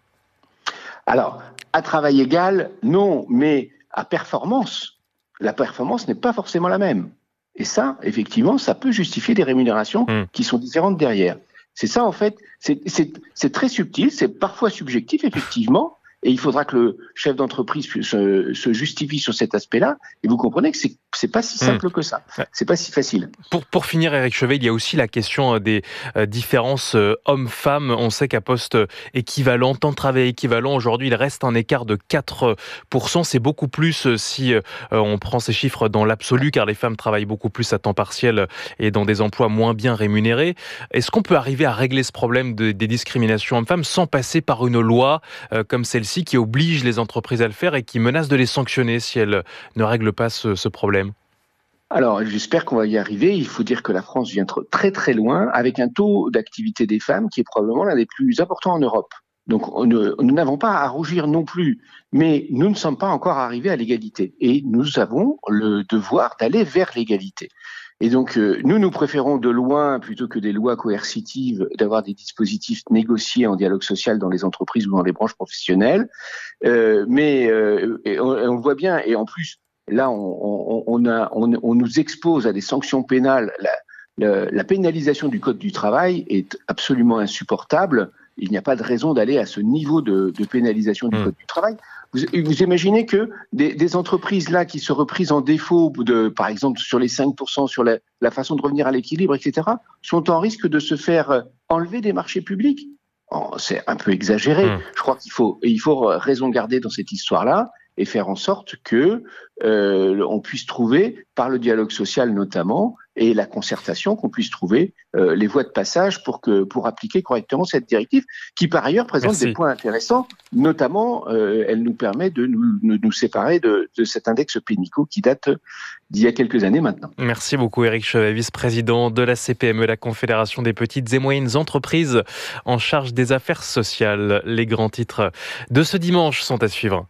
Alors, à travail égal, non, mais à performance, la performance n'est pas forcément la même. Et ça, effectivement, ça peut justifier des rémunérations mmh. qui sont différentes derrière. C'est ça, en fait, c'est, c'est, c'est très subtil, c'est parfois subjectif, effectivement. Et il faudra que le chef d'entreprise se, se justifie sur cet aspect-là. Et vous comprenez que c'est c'est pas si simple mmh. que ça. C'est pas si facile. Pour pour finir, Éric Chevet, il y a aussi la question des euh, différences euh, hommes-femmes. On sait qu'à poste équivalent, temps de travail équivalent, aujourd'hui, il reste un écart de quatre pour cent. C'est beaucoup plus euh, si euh, on prend ces chiffres dans l'absolu, car les femmes travaillent beaucoup plus à temps partiel et dans des emplois moins bien rémunérés. Est-ce qu'on peut arriver à régler ce problème de, des discriminations hommes-femmes sans passer par une loi euh, comme celle-ci qui oblige les entreprises à le faire et qui menace de les sanctionner si elles ne règlent pas ce, ce problème? Alors, j'espère qu'on va y arriver. Il faut dire que la France vient très très loin avec un taux d'activité des femmes qui est probablement l'un des plus importants en Europe. Donc, on ne, nous n'avons pas à rougir non plus, mais nous ne sommes pas encore arrivés à l'égalité. Et nous avons le devoir d'aller vers l'égalité. Et donc, euh, nous, nous préférons de loin, plutôt que des lois coercitives, d'avoir des dispositifs négociés en dialogue social dans les entreprises ou dans les branches professionnelles. Euh, mais euh, on, on voit bien, et en plus, là, on, on, on, a, on, on nous expose à des sanctions pénales. La, la, la pénalisation du Code du travail est absolument insupportable. Il n'y a pas de raison d'aller à ce niveau de, de pénalisation du mmh. Code du travail. Vous, vous imaginez que des, des entreprises là qui se reprisent en défaut, de, par exemple sur les cinq pour cent, sur la, la façon de revenir à l'équilibre, et cetera, sont en risque de se faire enlever des marchés publics. Oh, c'est un peu exagéré. Mmh. Je crois qu'il faut, il faut raison garder dans cette histoire-là et faire en sorte que euh, on puisse trouver, par le dialogue social notamment, et la concertation, qu'on puisse trouver euh, les voies de passage pour que pour appliquer correctement cette directive, qui par ailleurs présente Merci. des points intéressants, notamment euh, elle nous permet de nous, de nous séparer de, de cet index Pénicaud qui date d'il y a quelques années maintenant. Merci beaucoup Éric Chevet, vice-président de la C P M E, la Confédération des petites et moyennes entreprises en charge des affaires sociales. Les grands titres de ce dimanche sont à suivre.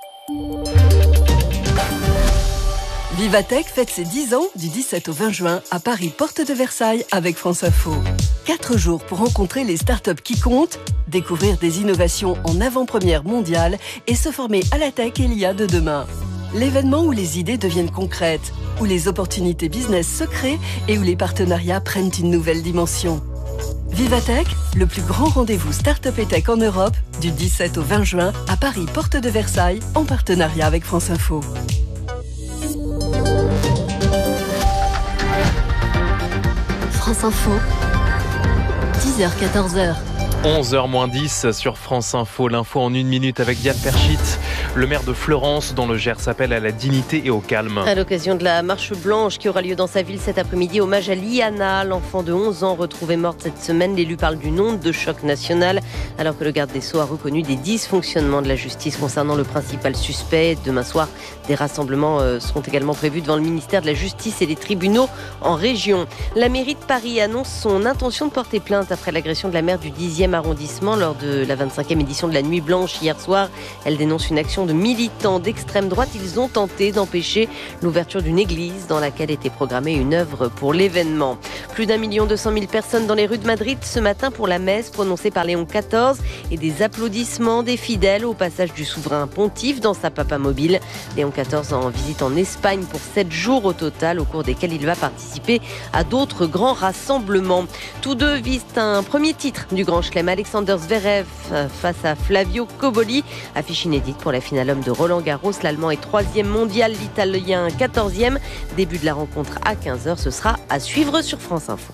Vivatech fête ses dix ans du dix-sept au vingt juin à Paris, porte de Versailles avec France Info. Quatre jours pour rencontrer les startups qui comptent, découvrir des innovations en avant-première mondiale et se former à la tech et l'I A de demain. L'événement où les idées deviennent concrètes, où les opportunités business se créent et où les partenariats prennent une nouvelle dimension. Vivatech, le plus grand rendez-vous start-up et tech en Europe, du dix-sept au vingt juin à Paris, porte de Versailles, en partenariat avec France Info. France Info, dix heures quatorze heures. onze heures moins dix sur France Info, l'info en une minute avec Diane Perchit. Le maire de Fleurance, dans le Gers, s'appelle à la dignité et au calme. À l'occasion de la marche blanche qui aura lieu dans sa ville cet après-midi, hommage à Liana, l'enfant de onze ans retrouvée morte cette semaine. L'élu parle d'une onde de choc national, alors que le garde des Sceaux a reconnu des dysfonctionnements de la justice concernant le principal suspect. Demain soir, des rassemblements seront également prévus devant le ministère de la Justice et les tribunaux en région. La mairie de Paris annonce son intention de porter plainte après l'agression de la maire du dixième arrondissement lors de la vingt-cinquième édition de la Nuit Blanche hier soir. Elle dénonce une action de militants d'extrême droite. Ils ont tenté d'empêcher l'ouverture d'une église dans laquelle était programmée une œuvre pour l'événement. Plus d'un million deux cent mille personnes dans les rues de Madrid ce matin pour la messe prononcée par Léon quatorze et des applaudissements des fidèles au passage du souverain pontife dans sa papamobile. Léon quatorze en visite en Espagne pour sept jours au total, au cours desquels il va participer à d'autres grands rassemblements. Tous deux visent un premier titre du Grand Chelem. Alexander Zverev face à Flavio Cobolli, affiche inédite pour la finale homme de Roland Garros. L'Allemand est troisième mondial, l'Italien quatorzième. Début de la rencontre à quinze heures, ce sera à suivre sur France Info.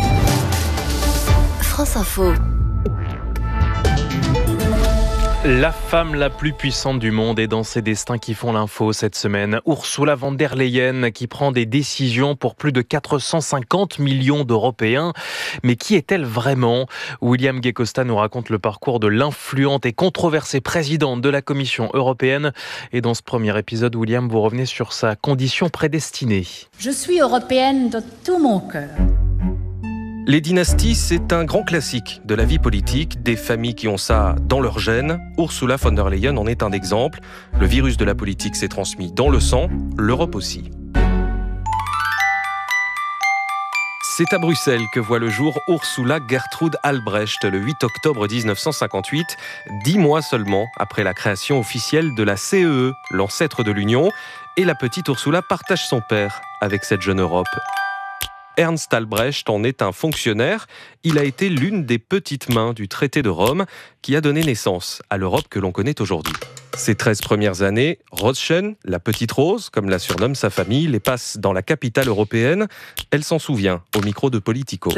France Info. La femme la plus puissante du monde est dans ses destins qui font l'info cette semaine. Ursula von der Leyen qui prend des décisions pour plus de quatre cent cinquante millions d'Européens. Mais qui est-elle vraiment ? William Guy-Costa nous raconte le parcours de l'influente et controversée présidente de la Commission européenne. Et dans ce premier épisode, William, vous revenez sur sa condition prédestinée. Je suis européenne de tout mon cœur. Les dynasties, c'est un grand classique de la vie politique, des familles qui ont ça dans leur gène. Ursula von der Leyen en est un exemple. Le virus de la politique s'est transmis dans le sang, l'Europe aussi. C'est à Bruxelles que voit le jour Ursula Gertrude Albrecht le huit octobre dix-neuf cent cinquante-huit, dix mois seulement après la création officielle de la C E E, l'ancêtre de l'Union. Et la petite Ursula partage son père avec cette jeune Europe. Ernst Albrecht en est un fonctionnaire. Il a été l'une des petites mains du traité de Rome qui a donné naissance à l'Europe que l'on connaît aujourd'hui. Ses treize premières années, Roschen, la petite Rose, comme la surnomme sa famille, les passe dans la capitale européenne. Elle s'en souvient au micro de Politico.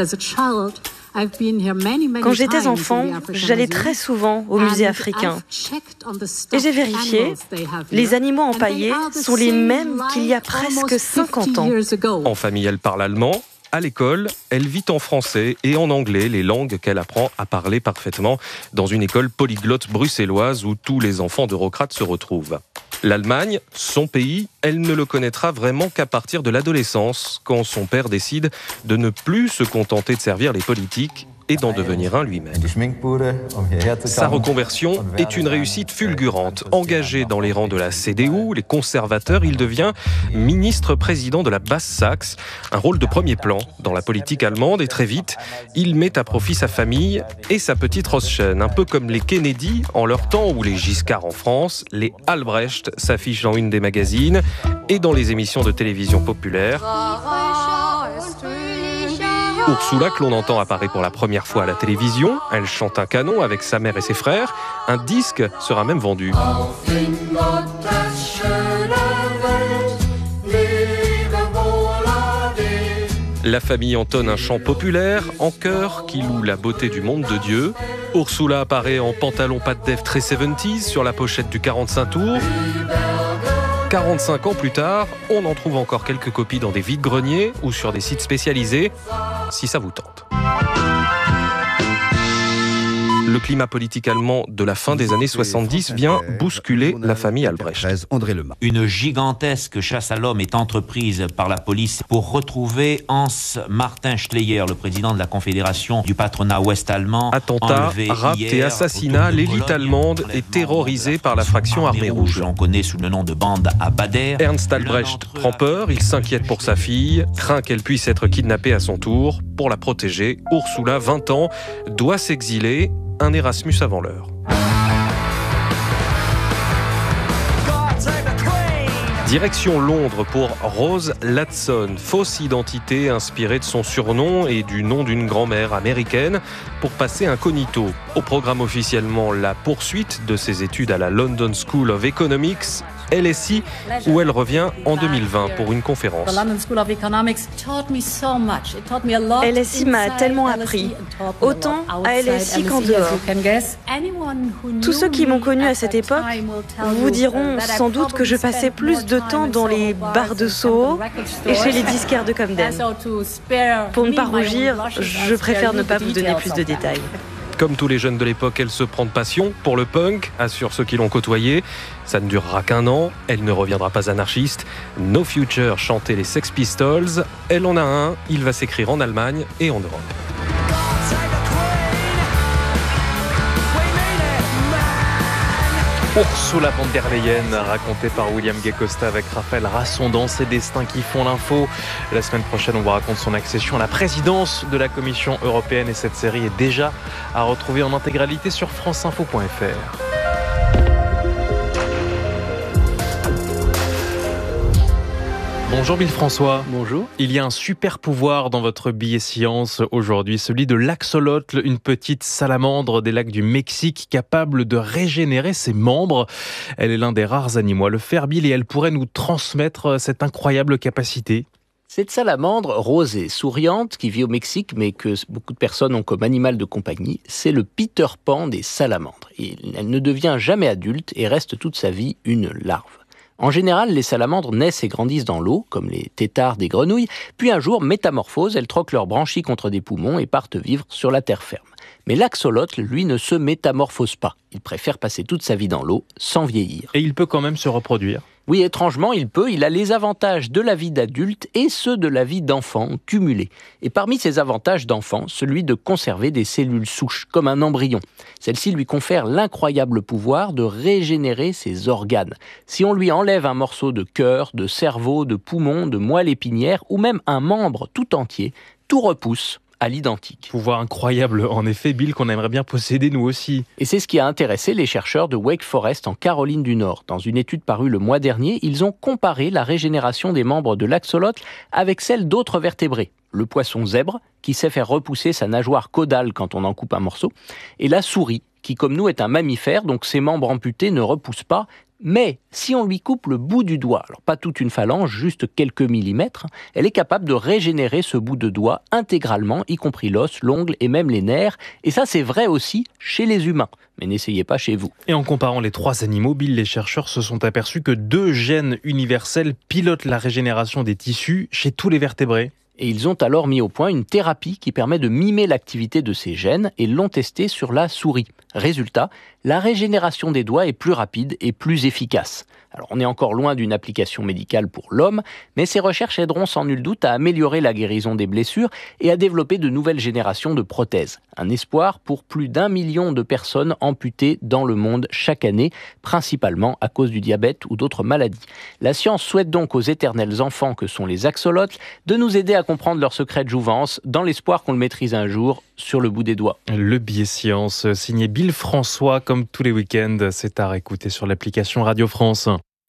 Quand j'étais enfant, j'allais très souvent au musée africain. Et j'ai vérifié, les animaux empaillés sont les mêmes qu'il y a presque cinquante ans. En famille, elle parle allemand. À l'école, elle vit en français et en anglais, les langues qu'elle apprend à parler parfaitement dans une école polyglotte bruxelloise où tous les enfants d'eurocrates se retrouvent. L'Allemagne, son pays, elle ne le connaîtra vraiment qu'à partir de l'adolescence, quand son père décide de ne plus se contenter de servir les politiques et d'en devenir un lui-même. Sa reconversion est une réussite fulgurante. Engagé dans les rangs de la C D U, les conservateurs, il devient ministre-président de la Basse-Saxe, un rôle de premier plan dans la politique allemande, et très vite, il met à profit sa famille et sa petite Roschen. Un peu comme les Kennedy en leur temps ou les Giscard en France, les Albrecht s'affichent dans une des magazines et dans les émissions de télévision populaires. Ursula, que l'on entend apparaître pour la première fois à la télévision, elle chante un canon avec sa mère et ses frères. Un disque sera même vendu. La famille entonne un chant populaire, en chœur, qui loue la beauté du monde de Dieu. Ursula apparaît en pantalon pas de def très soixante-dix sur la pochette du quarante-cinq tours. quarante-cinq ans plus tard, on en trouve encore quelques copies dans des vides-greniers ou sur des sites spécialisés, si ça vous tente. Le climat politique allemand de la fin des années soixante-dix vient bousculer la famille Albrecht. Une gigantesque chasse à l'homme est entreprise par la police pour retrouver Hans-Martin Schleyer, le président de la Confédération du patronat ouest-allemand. Attentats, rapts et assassinats, l'élite allemande est terrorisée par la fraction armée rouge. On connaît sous le nom de bande à Bader. Ernst Albrecht prend peur, il s'inquiète pour sa fille, craint qu'elle puisse être kidnappée à son tour. Pour la protéger, Ursula, vingt ans, doit s'exiler. Un Erasmus avant l'heure. Direction Londres pour Rose Ladson, fausse identité inspirée de son surnom et du nom d'une grand-mère américaine pour passer incognito. Au programme officiellement la poursuite de ses études à la London School of Economics, L S I, où elle revient en deux mille vingt pour une conférence. L S I m'a tellement appris, autant à L S I qu'en dehors. Tous ceux qui m'ont connu à cette époque vous diront sans doute que je passais plus de temps dans les bars de Soho et chez les disquaires de Camden. Pour ne pas rougir, je préfère ne pas vous donner plus de détails. Comme tous les jeunes de l'époque, elle se prend de passion pour le punk, assurent ceux qui l'ont côtoyée. Ça ne durera qu'un an, elle ne reviendra pas anarchiste. No Future chantait les Sex Pistols, elle en a un, il va s'écrire en Allemagne et en Europe. Ursula von der Leyen, racontée par William Gay Costa avec Raphaël Rasson, ses destins qui font l'info. La semaine prochaine, on vous raconte son accession à la présidence de la Commission européenne et cette série est déjà à retrouver en intégralité sur france info point f r. Bonjour Bill François. Bonjour. Il y a un super pouvoir dans votre billet science aujourd'hui, celui de l'axolotl, une petite salamandre des lacs du Mexique capable de régénérer ses membres. Elle est l'un des rares animaux à le faire, Bill, et elle pourrait nous transmettre cette incroyable capacité. Cette salamandre rose et souriante qui vit au Mexique, mais que beaucoup de personnes ont comme animal de compagnie, c'est le Peter Pan des salamandres. Et elle ne devient jamais adulte et reste toute sa vie une larve. En général, les salamandres naissent et grandissent dans l'eau, comme les têtards des grenouilles, puis un jour, métamorphose, elles troquent leurs branchies contre des poumons et partent vivre sur la terre ferme. Mais l'axolotl, lui, ne se métamorphose pas. Il préfère passer toute sa vie dans l'eau, sans vieillir. Et il peut quand même se reproduire. Oui, étrangement, il peut. Il a les avantages de la vie d'adulte et ceux de la vie d'enfant cumulés. Et parmi ces avantages d'enfant, celui de conserver des cellules souches, comme un embryon. Celle-ci lui confère l'incroyable pouvoir de régénérer ses organes. Si on lui enlève un morceau de cœur, de cerveau, de poumon, de moelle épinière, ou même un membre tout entier, tout repousse à l'identique. Pouvoir incroyable, en effet, Bill, qu'on aimerait bien posséder nous aussi. Et c'est ce qui a intéressé les chercheurs de Wake Forest en Caroline du Nord. Dans une étude parue le mois dernier, ils ont comparé la régénération des membres de l'axolotl avec celle d'autres vertébrés. Le poisson zèbre, qui sait faire repousser sa nageoire caudale quand on en coupe un morceau, et la souris, qui comme nous est un mammifère, donc ses membres amputés ne repoussent pas. Mais si on lui coupe le bout du doigt, alors pas toute une phalange, juste quelques millimètres, elle est capable de régénérer ce bout de doigt intégralement, y compris l'os, l'ongle et même les nerfs. Et ça, c'est vrai aussi chez les humains. Mais n'essayez pas chez vous. Et en comparant les trois animaux, Bill, les chercheurs se sont aperçus que deux gènes universels pilotent la régénération des tissus chez tous les vertébrés. Et ils ont alors mis au point une thérapie qui permet de mimer l'activité de ces gènes et l'ont testé sur la souris. Résultat, la régénération des doigts est plus rapide et plus efficace. Alors on est encore loin d'une application médicale pour l'homme, mais ces recherches aideront sans nul doute à améliorer la guérison des blessures et à développer de nouvelles générations de prothèses. Un espoir pour plus d'un million de personnes amputées dans le monde chaque année, principalement à cause du diabète ou d'autres maladies. La science souhaite donc aux éternels enfants que sont les axolotls de nous aider à comprendre leur secret de jouvence dans l'espoir qu'on le maîtrise un jour sur le bout des doigts. Le billet science, signé Bill François, comme tous les week-ends, c'est à réécouter sur l'application Radio France.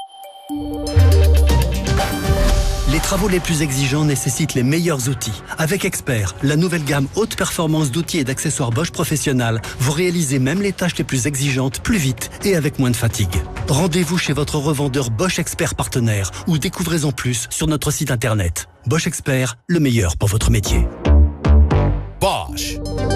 Les travaux les plus exigeants nécessitent les meilleurs outils. Avec Expert, la nouvelle gamme haute performance d'outils et d'accessoires Bosch Professionnel, vous réalisez même les tâches les plus exigeantes plus vite et avec moins de fatigue. Rendez-vous chez votre revendeur Bosch Expert partenaire ou découvrez-en plus sur notre site internet. Bosch Expert, le meilleur pour votre métier. Bosch.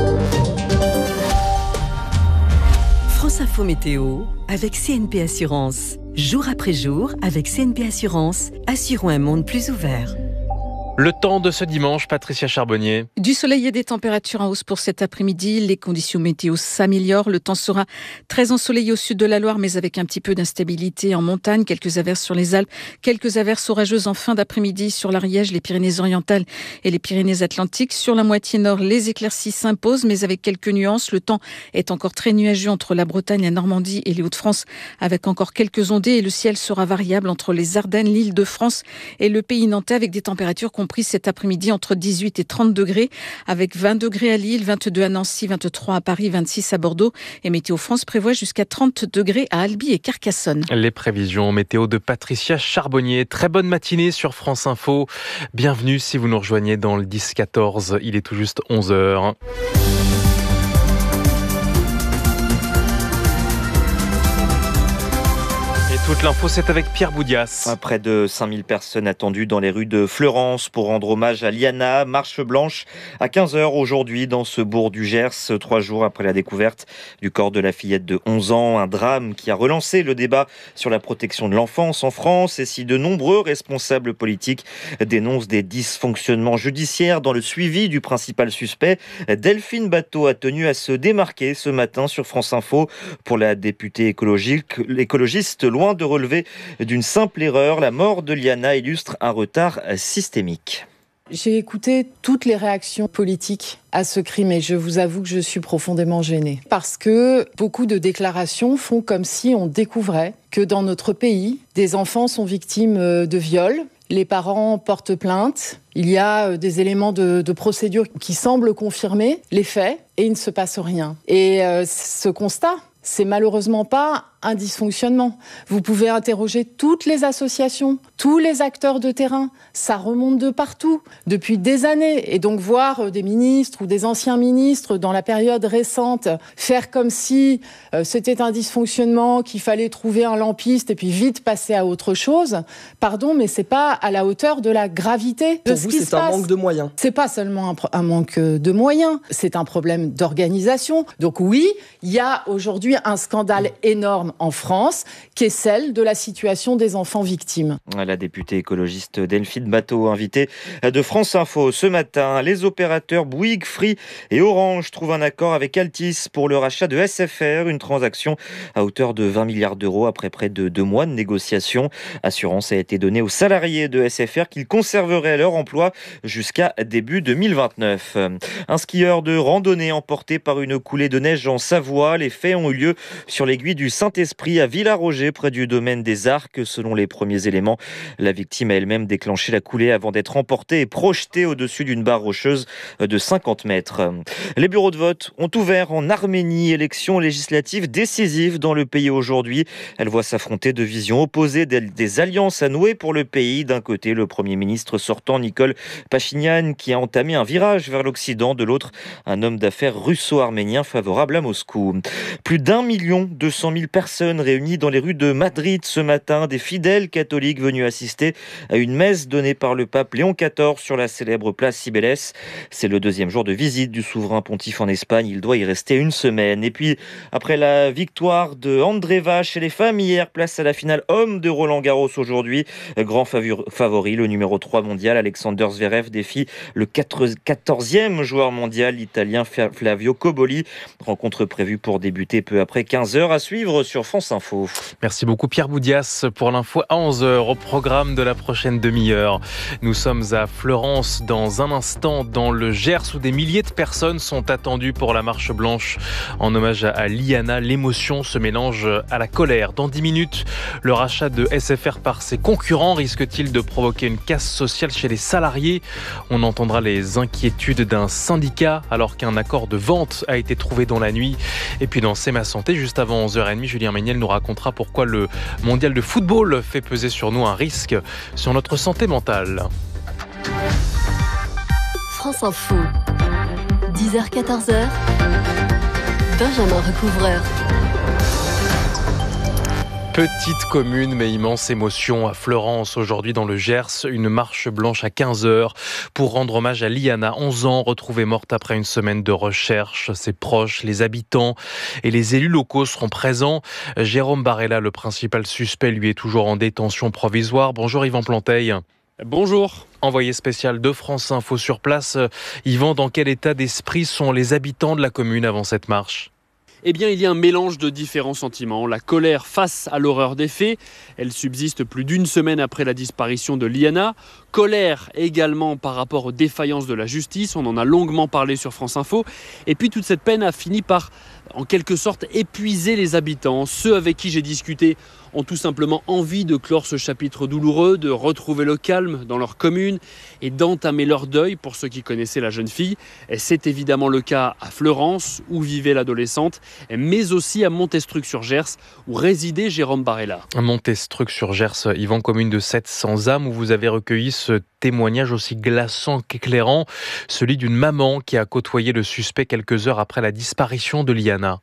France Info Météo avec C N P Assurance. Jour après jour, avec C N P Assurance, assurons un monde plus ouvert. Le temps de ce dimanche, Patricia Charbonnier. Du soleil et des températures en hausse pour cet après-midi. Les conditions météo s'améliorent. Le temps sera très ensoleillé au sud de la Loire, mais avec un petit peu d'instabilité en montagne. Quelques averses sur les Alpes, quelques averses orageuses en fin d'après-midi sur l'Ariège, les Pyrénées-Orientales et les Pyrénées-Atlantiques. Sur la moitié nord, les éclaircies s'imposent, mais avec quelques nuances. Le temps est encore très nuageux entre la Bretagne, la Normandie et les Hauts-de-France, avec encore quelques ondées. Et le ciel sera variable entre les Ardennes, l'Île-de-France et le pays nantais, avec des températures comprises cet après-midi entre dix-huit et trente degrés, avec vingt degrés à Lille, vingt-deux à Nancy, vingt-trois à Paris, vingt-six à Bordeaux. Et Météo France prévoit jusqu'à trente degrés à Albi et Carcassonne. Les prévisions météo de Patricia Charbonnier. Très bonne matinée sur France Info. Bienvenue si vous nous rejoignez dans le dix quatorze. Il est tout juste onze heures. Toute l'info, c'est avec Pierre Boudias. Près de cinq mille personnes attendues dans les rues de Fleurance pour rendre hommage à Liana. Marche blanche à quinze heures aujourd'hui dans ce bourg du Gers, trois jours après la découverte du corps de la fillette de onze ans. Un drame qui a relancé le débat sur la protection de l'enfance en France. Et si de nombreux responsables politiques dénoncent des dysfonctionnements judiciaires dans le suivi du principal suspect, Delphine Batho a tenu à se démarquer ce matin sur France Info. Pour la députée écologique, l'écologiste, loin de relever d'une simple erreur, la mort de Liana illustre un retard systémique. J'ai écouté toutes les réactions politiques à ce crime et je vous avoue que je suis profondément gênée. Parce que beaucoup de déclarations font comme si on découvrait que dans notre pays, des enfants sont victimes de viols. Les parents portent plainte. Il y a des éléments de, de procédure qui semblent confirmer les faits et il ne se passe rien. Et euh, ce constat, c'est malheureusement pas un dysfonctionnement. Vous pouvez interroger toutes les associations, tous les acteurs de terrain. Ça remonte de partout, depuis des années. Et donc voir des ministres ou des anciens ministres dans la période récente faire comme si euh, c'était un dysfonctionnement, qu'il fallait trouver un lampiste et puis vite passer à autre chose. Pardon, mais c'est pas à la hauteur de la gravité de Pour ce vous, qui c'est se un passe. manque de moyens. C'est pas seulement un, pro- un manque de moyens, c'est un problème d'organisation. Donc oui, il y a aujourd'hui un scandale énorme en France, qui est celle de la situation des enfants victimes. La députée écologiste Delphine Batho, invitée de France Info ce matin. Les opérateurs Bouygues, Free et Orange trouvent un accord avec Altice pour le rachat de S F R, une transaction à hauteur de vingt milliards d'euros après près de deux mois de négociations. Assurance a été donnée aux salariés de S F R qu'ils conserveraient leur emploi jusqu'à début deux mille vingt-neuf. Un skieur de randonnée emporté par une coulée de neige en Savoie. Les faits ont eu lieu sur l'aiguille du Saint-Esprit à Villaroger, près du domaine des Arcs. Selon les premiers éléments, la victime a elle-même déclenché la coulée avant d'être emportée et projetée au-dessus d'une barre rocheuse de cinquante mètres. Les bureaux de vote ont ouvert en Arménie, élection législative décisive dans le pays aujourd'hui. Elle voit s'affronter deux visions opposées, des, des alliances à nouer pour le pays. D'un côté, le Premier ministre sortant Nikol Pachinian qui a entamé un virage vers l'Occident. De l'autre, un homme d'affaires russo-arménien favorable à Moscou. Plus d'un million deux cent mille personnes réunies dans les rues de Madrid ce matin, des fidèles catholiques venus assister à une messe donnée par le pape Léon quatorze sur la célèbre place Cibeles. C'est le deuxième jour de visite du souverain pontife en Espagne. Il doit y rester une semaine. Et puis, après la victoire de Andreeva chez les femmes hier, place à la finale homme de Roland-Garros aujourd'hui. Grand favori, le numéro trois mondial, Alexander Zverev, défie le quatorzième joueur mondial, l'italien Flavio Cobolli. Rencontre prévue pour débuter peu après quinze heures, à suivre sur France Info. Merci beaucoup Pierre Boudias pour l'info à onze heures au programme de la prochaine demi-heure. Nous sommes à Fleurance dans un instant dans le Gers où des milliers de personnes sont attendues pour la marche blanche en hommage à Liana. L'émotion se mélange à la colère. Dans dix minutes, le rachat de S F R par ses concurrents risque-t-il de provoquer une casse sociale chez les salariés? On entendra les inquiétudes d'un syndicat alors qu'un accord de vente a été trouvé dans la nuit. Et puis dans C'est ma santé, juste avant onze heures trente, Julien Méniel nous racontera pourquoi le mondial de football fait peser sur nous un risque sur notre santé mentale. France Info, dix heures quatorze heures, Benjamin Recouvreur. Petite commune mais immense émotion à Fleurance aujourd'hui dans le Gers, une marche blanche à quinze heures pour rendre hommage à Liana, onze ans, retrouvée morte après une semaine de recherche. Ses proches, les habitants et les élus locaux seront présents. Jérôme Barella, le principal suspect, lui est toujours en détention provisoire. Bonjour Yvan Planteil. Bonjour. Envoyé spécial de France Info sur place. Yvan, dans quel état d'esprit sont les habitants de la commune avant cette marche ? Eh bien, il y a un mélange de différents sentiments. La colère face à l'horreur des faits. Elle subsiste plus d'une semaine après la disparition de Liana. Colère également par rapport aux défaillances de la justice. On en a longuement parlé sur France Info. Et puis, toute cette peine a fini par, en quelque sorte, épuiser les habitants. Ceux avec qui j'ai discuté ont tout simplement envie de clore ce chapitre douloureux, de retrouver le calme dans leur commune et d'entamer leur deuil pour ceux qui connaissaient la jeune fille. Et c'est évidemment le cas à Fleurance, où vivait l'adolescente, mais aussi à Montestruc-sur-Gers, où résidait Jérôme Barella. Montestruc-sur-Gers, Yvan, commune de sept cents âmes, où vous avez recueilli ce témoignage aussi glaçant qu'éclairant, celui d'une maman qui a côtoyé le suspect quelques heures après la disparition de Liana.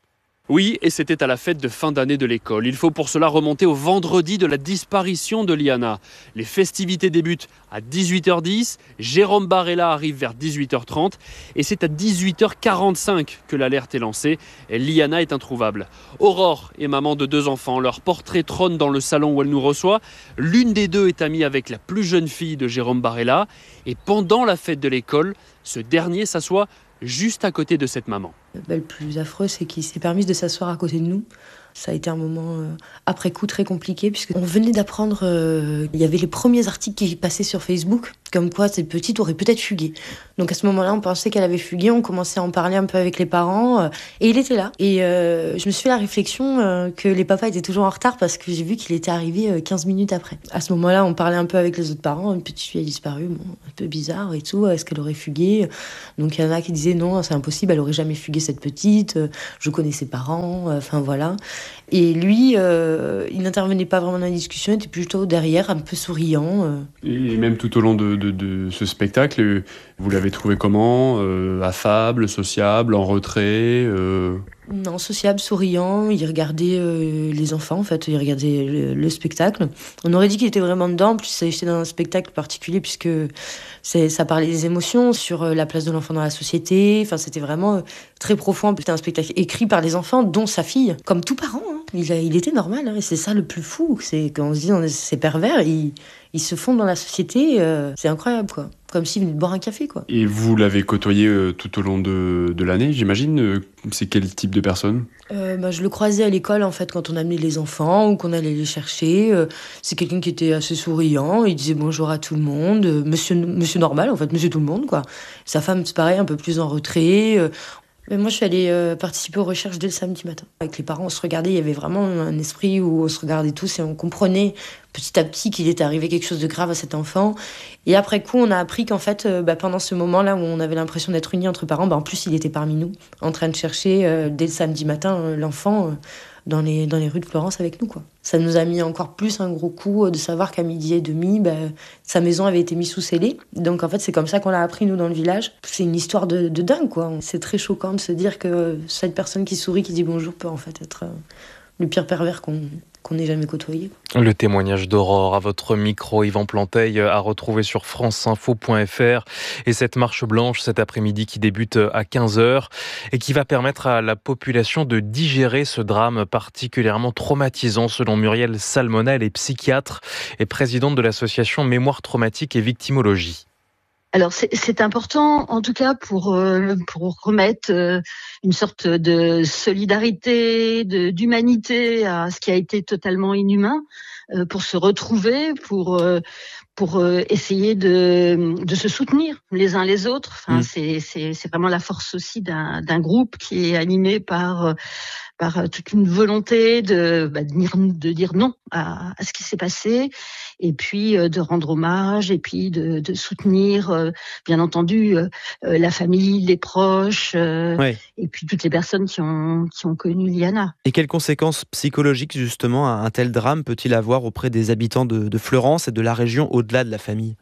Oui, et c'était à la fête de fin d'année de l'école. Il faut pour cela remonter au vendredi de la disparition de Liana. Les festivités débutent à dix-huit heures dix, Jérôme Barella arrive vers dix-huit heures trente et c'est à dix-huit heures quarante-cinq que l'alerte est lancée. Et Liana est introuvable. Aurore est maman de deux enfants. Leur portrait trône dans le salon où elle nous reçoit. L'une des deux est amie avec la plus jeune fille de Jérôme Barella. Et pendant la fête de l'école, ce dernier s'assoit juste à côté de cette maman. Le plus affreux, c'est qu'il s'est permis de s'asseoir à côté de nous. Ça a été un moment euh, après coup très compliqué puisqu'on venait d'apprendre, euh, il y avait les premiers articles qui passaient sur Facebook, comme quoi cette petite aurait peut-être fugué. Donc à ce moment-là, on pensait qu'elle avait fugué, on commençait à en parler un peu avec les parents euh, et il était là. Et euh, je me suis fait la réflexion euh, que les papas étaient toujours en retard parce que j'ai vu qu'il était arrivé euh, quinze minutes après. À ce moment-là, on parlait un peu avec les autres parents, une petite fille a disparu, bon, un peu bizarre et tout, est-ce qu'elle aurait fugué? Donc il y en a qui disaient non, c'est impossible, elle aurait jamais fugué cette petite, je connais ses parents, enfin euh, voilà. Et lui, euh, il n'intervenait pas vraiment dans la discussion, il était plutôt derrière, un peu souriant. Euh. Et même tout au long de, de, de ce spectacle, vous l'avez trouvé comment? euh, Affable, sociable, en retrait euh... Non, sociable, souriant, il regardait euh, les enfants, en fait, il regardait le, le spectacle. On aurait dit qu'il était vraiment dedans, en plus c'était dans un spectacle particulier puisque c'est, ça parlait des émotions, sur euh, la place de l'enfant dans la société, enfin c'était vraiment euh, très profond, c'était un spectacle écrit par les enfants, dont sa fille, comme tout parent, hein. il, a, il était normal, hein, et c'est ça le plus fou, c'est quand on se dit, on est, c'est pervers, ils, ils se fondent dans la société, euh, c'est incroyable quoi. Comme s'il venait de boire un café, quoi. Et vous l'avez côtoyé euh, tout au long de, de l'année, j'imagine. Euh, c'est quel type de personne? euh, bah, Je le croisais à l'école, en fait, quand on amenait les enfants ou qu'on allait les chercher. Euh, c'est quelqu'un qui était assez souriant. Il disait bonjour à tout le monde. Euh, monsieur, monsieur normal, en fait, monsieur tout le monde, quoi. Sa femme, c'est pareil, un peu plus en retrait. Euh, Mais moi, je suis allée euh, participer aux recherches dès le samedi matin. Avec les parents, on se regardait, il y avait vraiment un esprit où on se regardait tous et on comprenait petit à petit qu'il était arrivé quelque chose de grave à cet enfant. Et après coup, on a appris qu'en fait, euh, bah, pendant ce moment-là où on avait l'impression d'être unis entre parents, bah, en plus, il était parmi nous, en train de chercher euh, dès le samedi matin euh, l'enfant euh, dans, les, dans les rues de Florence avec nous, quoi. Ça nous a mis encore plus un gros coup de savoir qu'à midi et demi, bah, sa maison avait été mise sous scellé. Donc en fait, c'est comme ça qu'on l'a appris, nous, dans le village. C'est une histoire de, de dingue, quoi. C'est très choquant de se dire que cette personne qui sourit, qui dit bonjour, peut en fait être euh, le pire pervers qu'on... qu'on n'ait jamais côtoyé. Le témoignage d'Aurore à votre micro, Yvan Planteil, à retrouver sur franceinfo point f r. Et cette marche blanche cet après-midi qui débute à quinze heures et qui va permettre à la population de digérer ce drame particulièrement traumatisant selon Muriel Salmona. Elle est psychiatre et présidente de l'association Mémoire Traumatique et Victimologie. Alors c'est, c'est important, en tout cas pour euh, pour remettre euh, une sorte de solidarité, de, d'humanité à ce qui a été totalement inhumain, euh, pour se retrouver, pour euh, pour euh, essayer de de se soutenir les uns les autres. Enfin, mmh. c'est c'est c'est vraiment la force aussi d'un d'un groupe qui est animé par par toute une volonté de bah, de, dire, de dire non à, à ce qui s'est passé, et puis euh, de rendre hommage, et puis de, de soutenir, euh, bien entendu, euh, la famille, les proches, euh, ouais. et puis toutes les personnes qui ont qui ont connu Liana. Et quelles conséquences psychologiques justement un tel drame peut-il avoir auprès des habitants de, de Fleurance et de la région au-delà de la famille?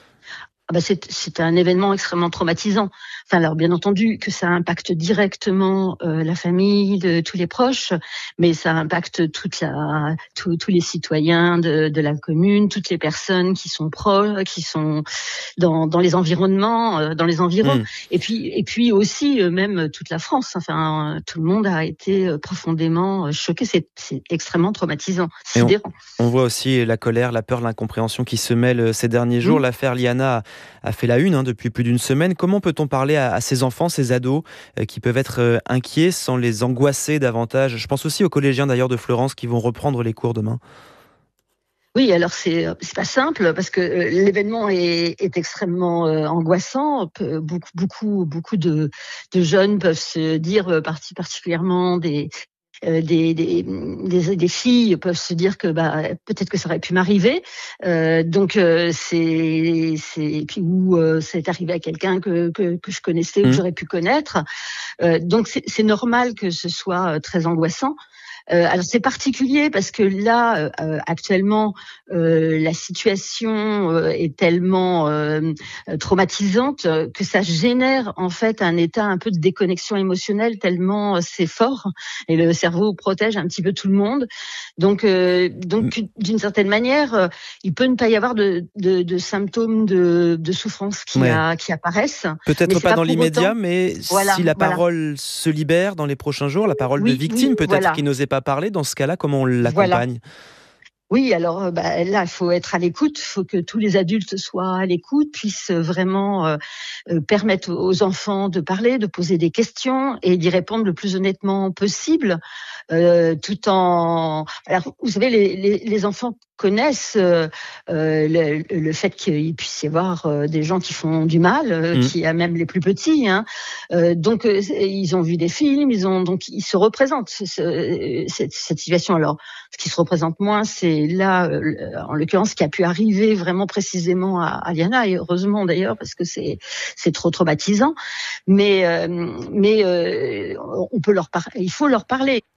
Ah bah c'est, c'est un événement extrêmement traumatisant. Enfin, alors bien entendu que ça impacte directement euh, la famille, de, tous les proches, mais ça impacte toute la, tous, tous les citoyens de, de la commune, toutes les personnes qui sont proches, qui sont dans, dans les environnements, euh, dans les environs, mmh. et puis et puis aussi euh, même toute la France. Enfin, euh, tout le monde a été euh, profondément choqué. C'est, c'est extrêmement traumatisant, sidérant. On, on voit aussi la colère, la peur, l'incompréhension qui se mêlent ces derniers jours. Mmh. L'affaire Liana a fait la une hein, depuis plus d'une semaine. Comment peut-on parler à, à ces enfants, ces ados euh, qui peuvent être euh, inquiets sans les angoisser davantage? Je pense aussi aux collégiens d'ailleurs de Fleurance qui vont reprendre les cours demain. Oui, alors c'est c'est pas simple parce que euh, l'événement est, est extrêmement euh, angoissant. Beaucoup beaucoup beaucoup de de jeunes peuvent se dire, euh, particulièrement des Euh, des, des, des, des filles peuvent se dire que bah peut-être que ça aurait pu m'arriver. Euh, donc euh, c'est c'est puis où euh, c'est arrivé à quelqu'un que que, que je connaissais ou que j'aurais pu connaître. Euh, donc c'est, c'est normal que ce soit très angoissant. Euh, alors c'est particulier parce que là, euh, actuellement, euh, la situation euh, est tellement euh, traumatisante que ça génère en fait un état un peu de déconnexion émotionnelle tellement euh, c'est fort et le cerveau protège un petit peu tout le monde. Donc, euh, donc d'une certaine manière, euh, il peut ne pas y avoir de, de, de symptômes de, de souffrance qui, ouais. a, qui apparaissent. Peut-être pas, pas dans l'immédiat, mais voilà, si la voilà. parole se libère dans les prochains jours, la parole oui, de victime oui, peut-être voilà. qui n'osait pas parler, dans ce cas-là, comment on l'accompagne ? Voilà. Oui, alors bah, là, il faut être à l'écoute, il faut que tous les adultes soient à l'écoute, puissent vraiment euh, euh, permettre aux enfants de parler, de poser des questions et d'y répondre le plus honnêtement possible, euh, tout en... Alors, vous savez, les, les, les enfants connaissent euh, euh, le, le fait qu'il puisse y avoir euh, des gens qui font du mal, euh, mmh. qui a même les plus petits. Hein. Euh, donc, euh, ils ont vu des films, ils ont donc ils se représentent ce, cette, cette situation. Alors, ce qui se représente moins, c'est là, euh, en l'occurrence, ce qui a pu arriver vraiment précisément à, à Liana, et heureusement d'ailleurs parce que c'est c'est trop traumatisant. Mais euh, mais euh, on peut leur par... il faut leur parler.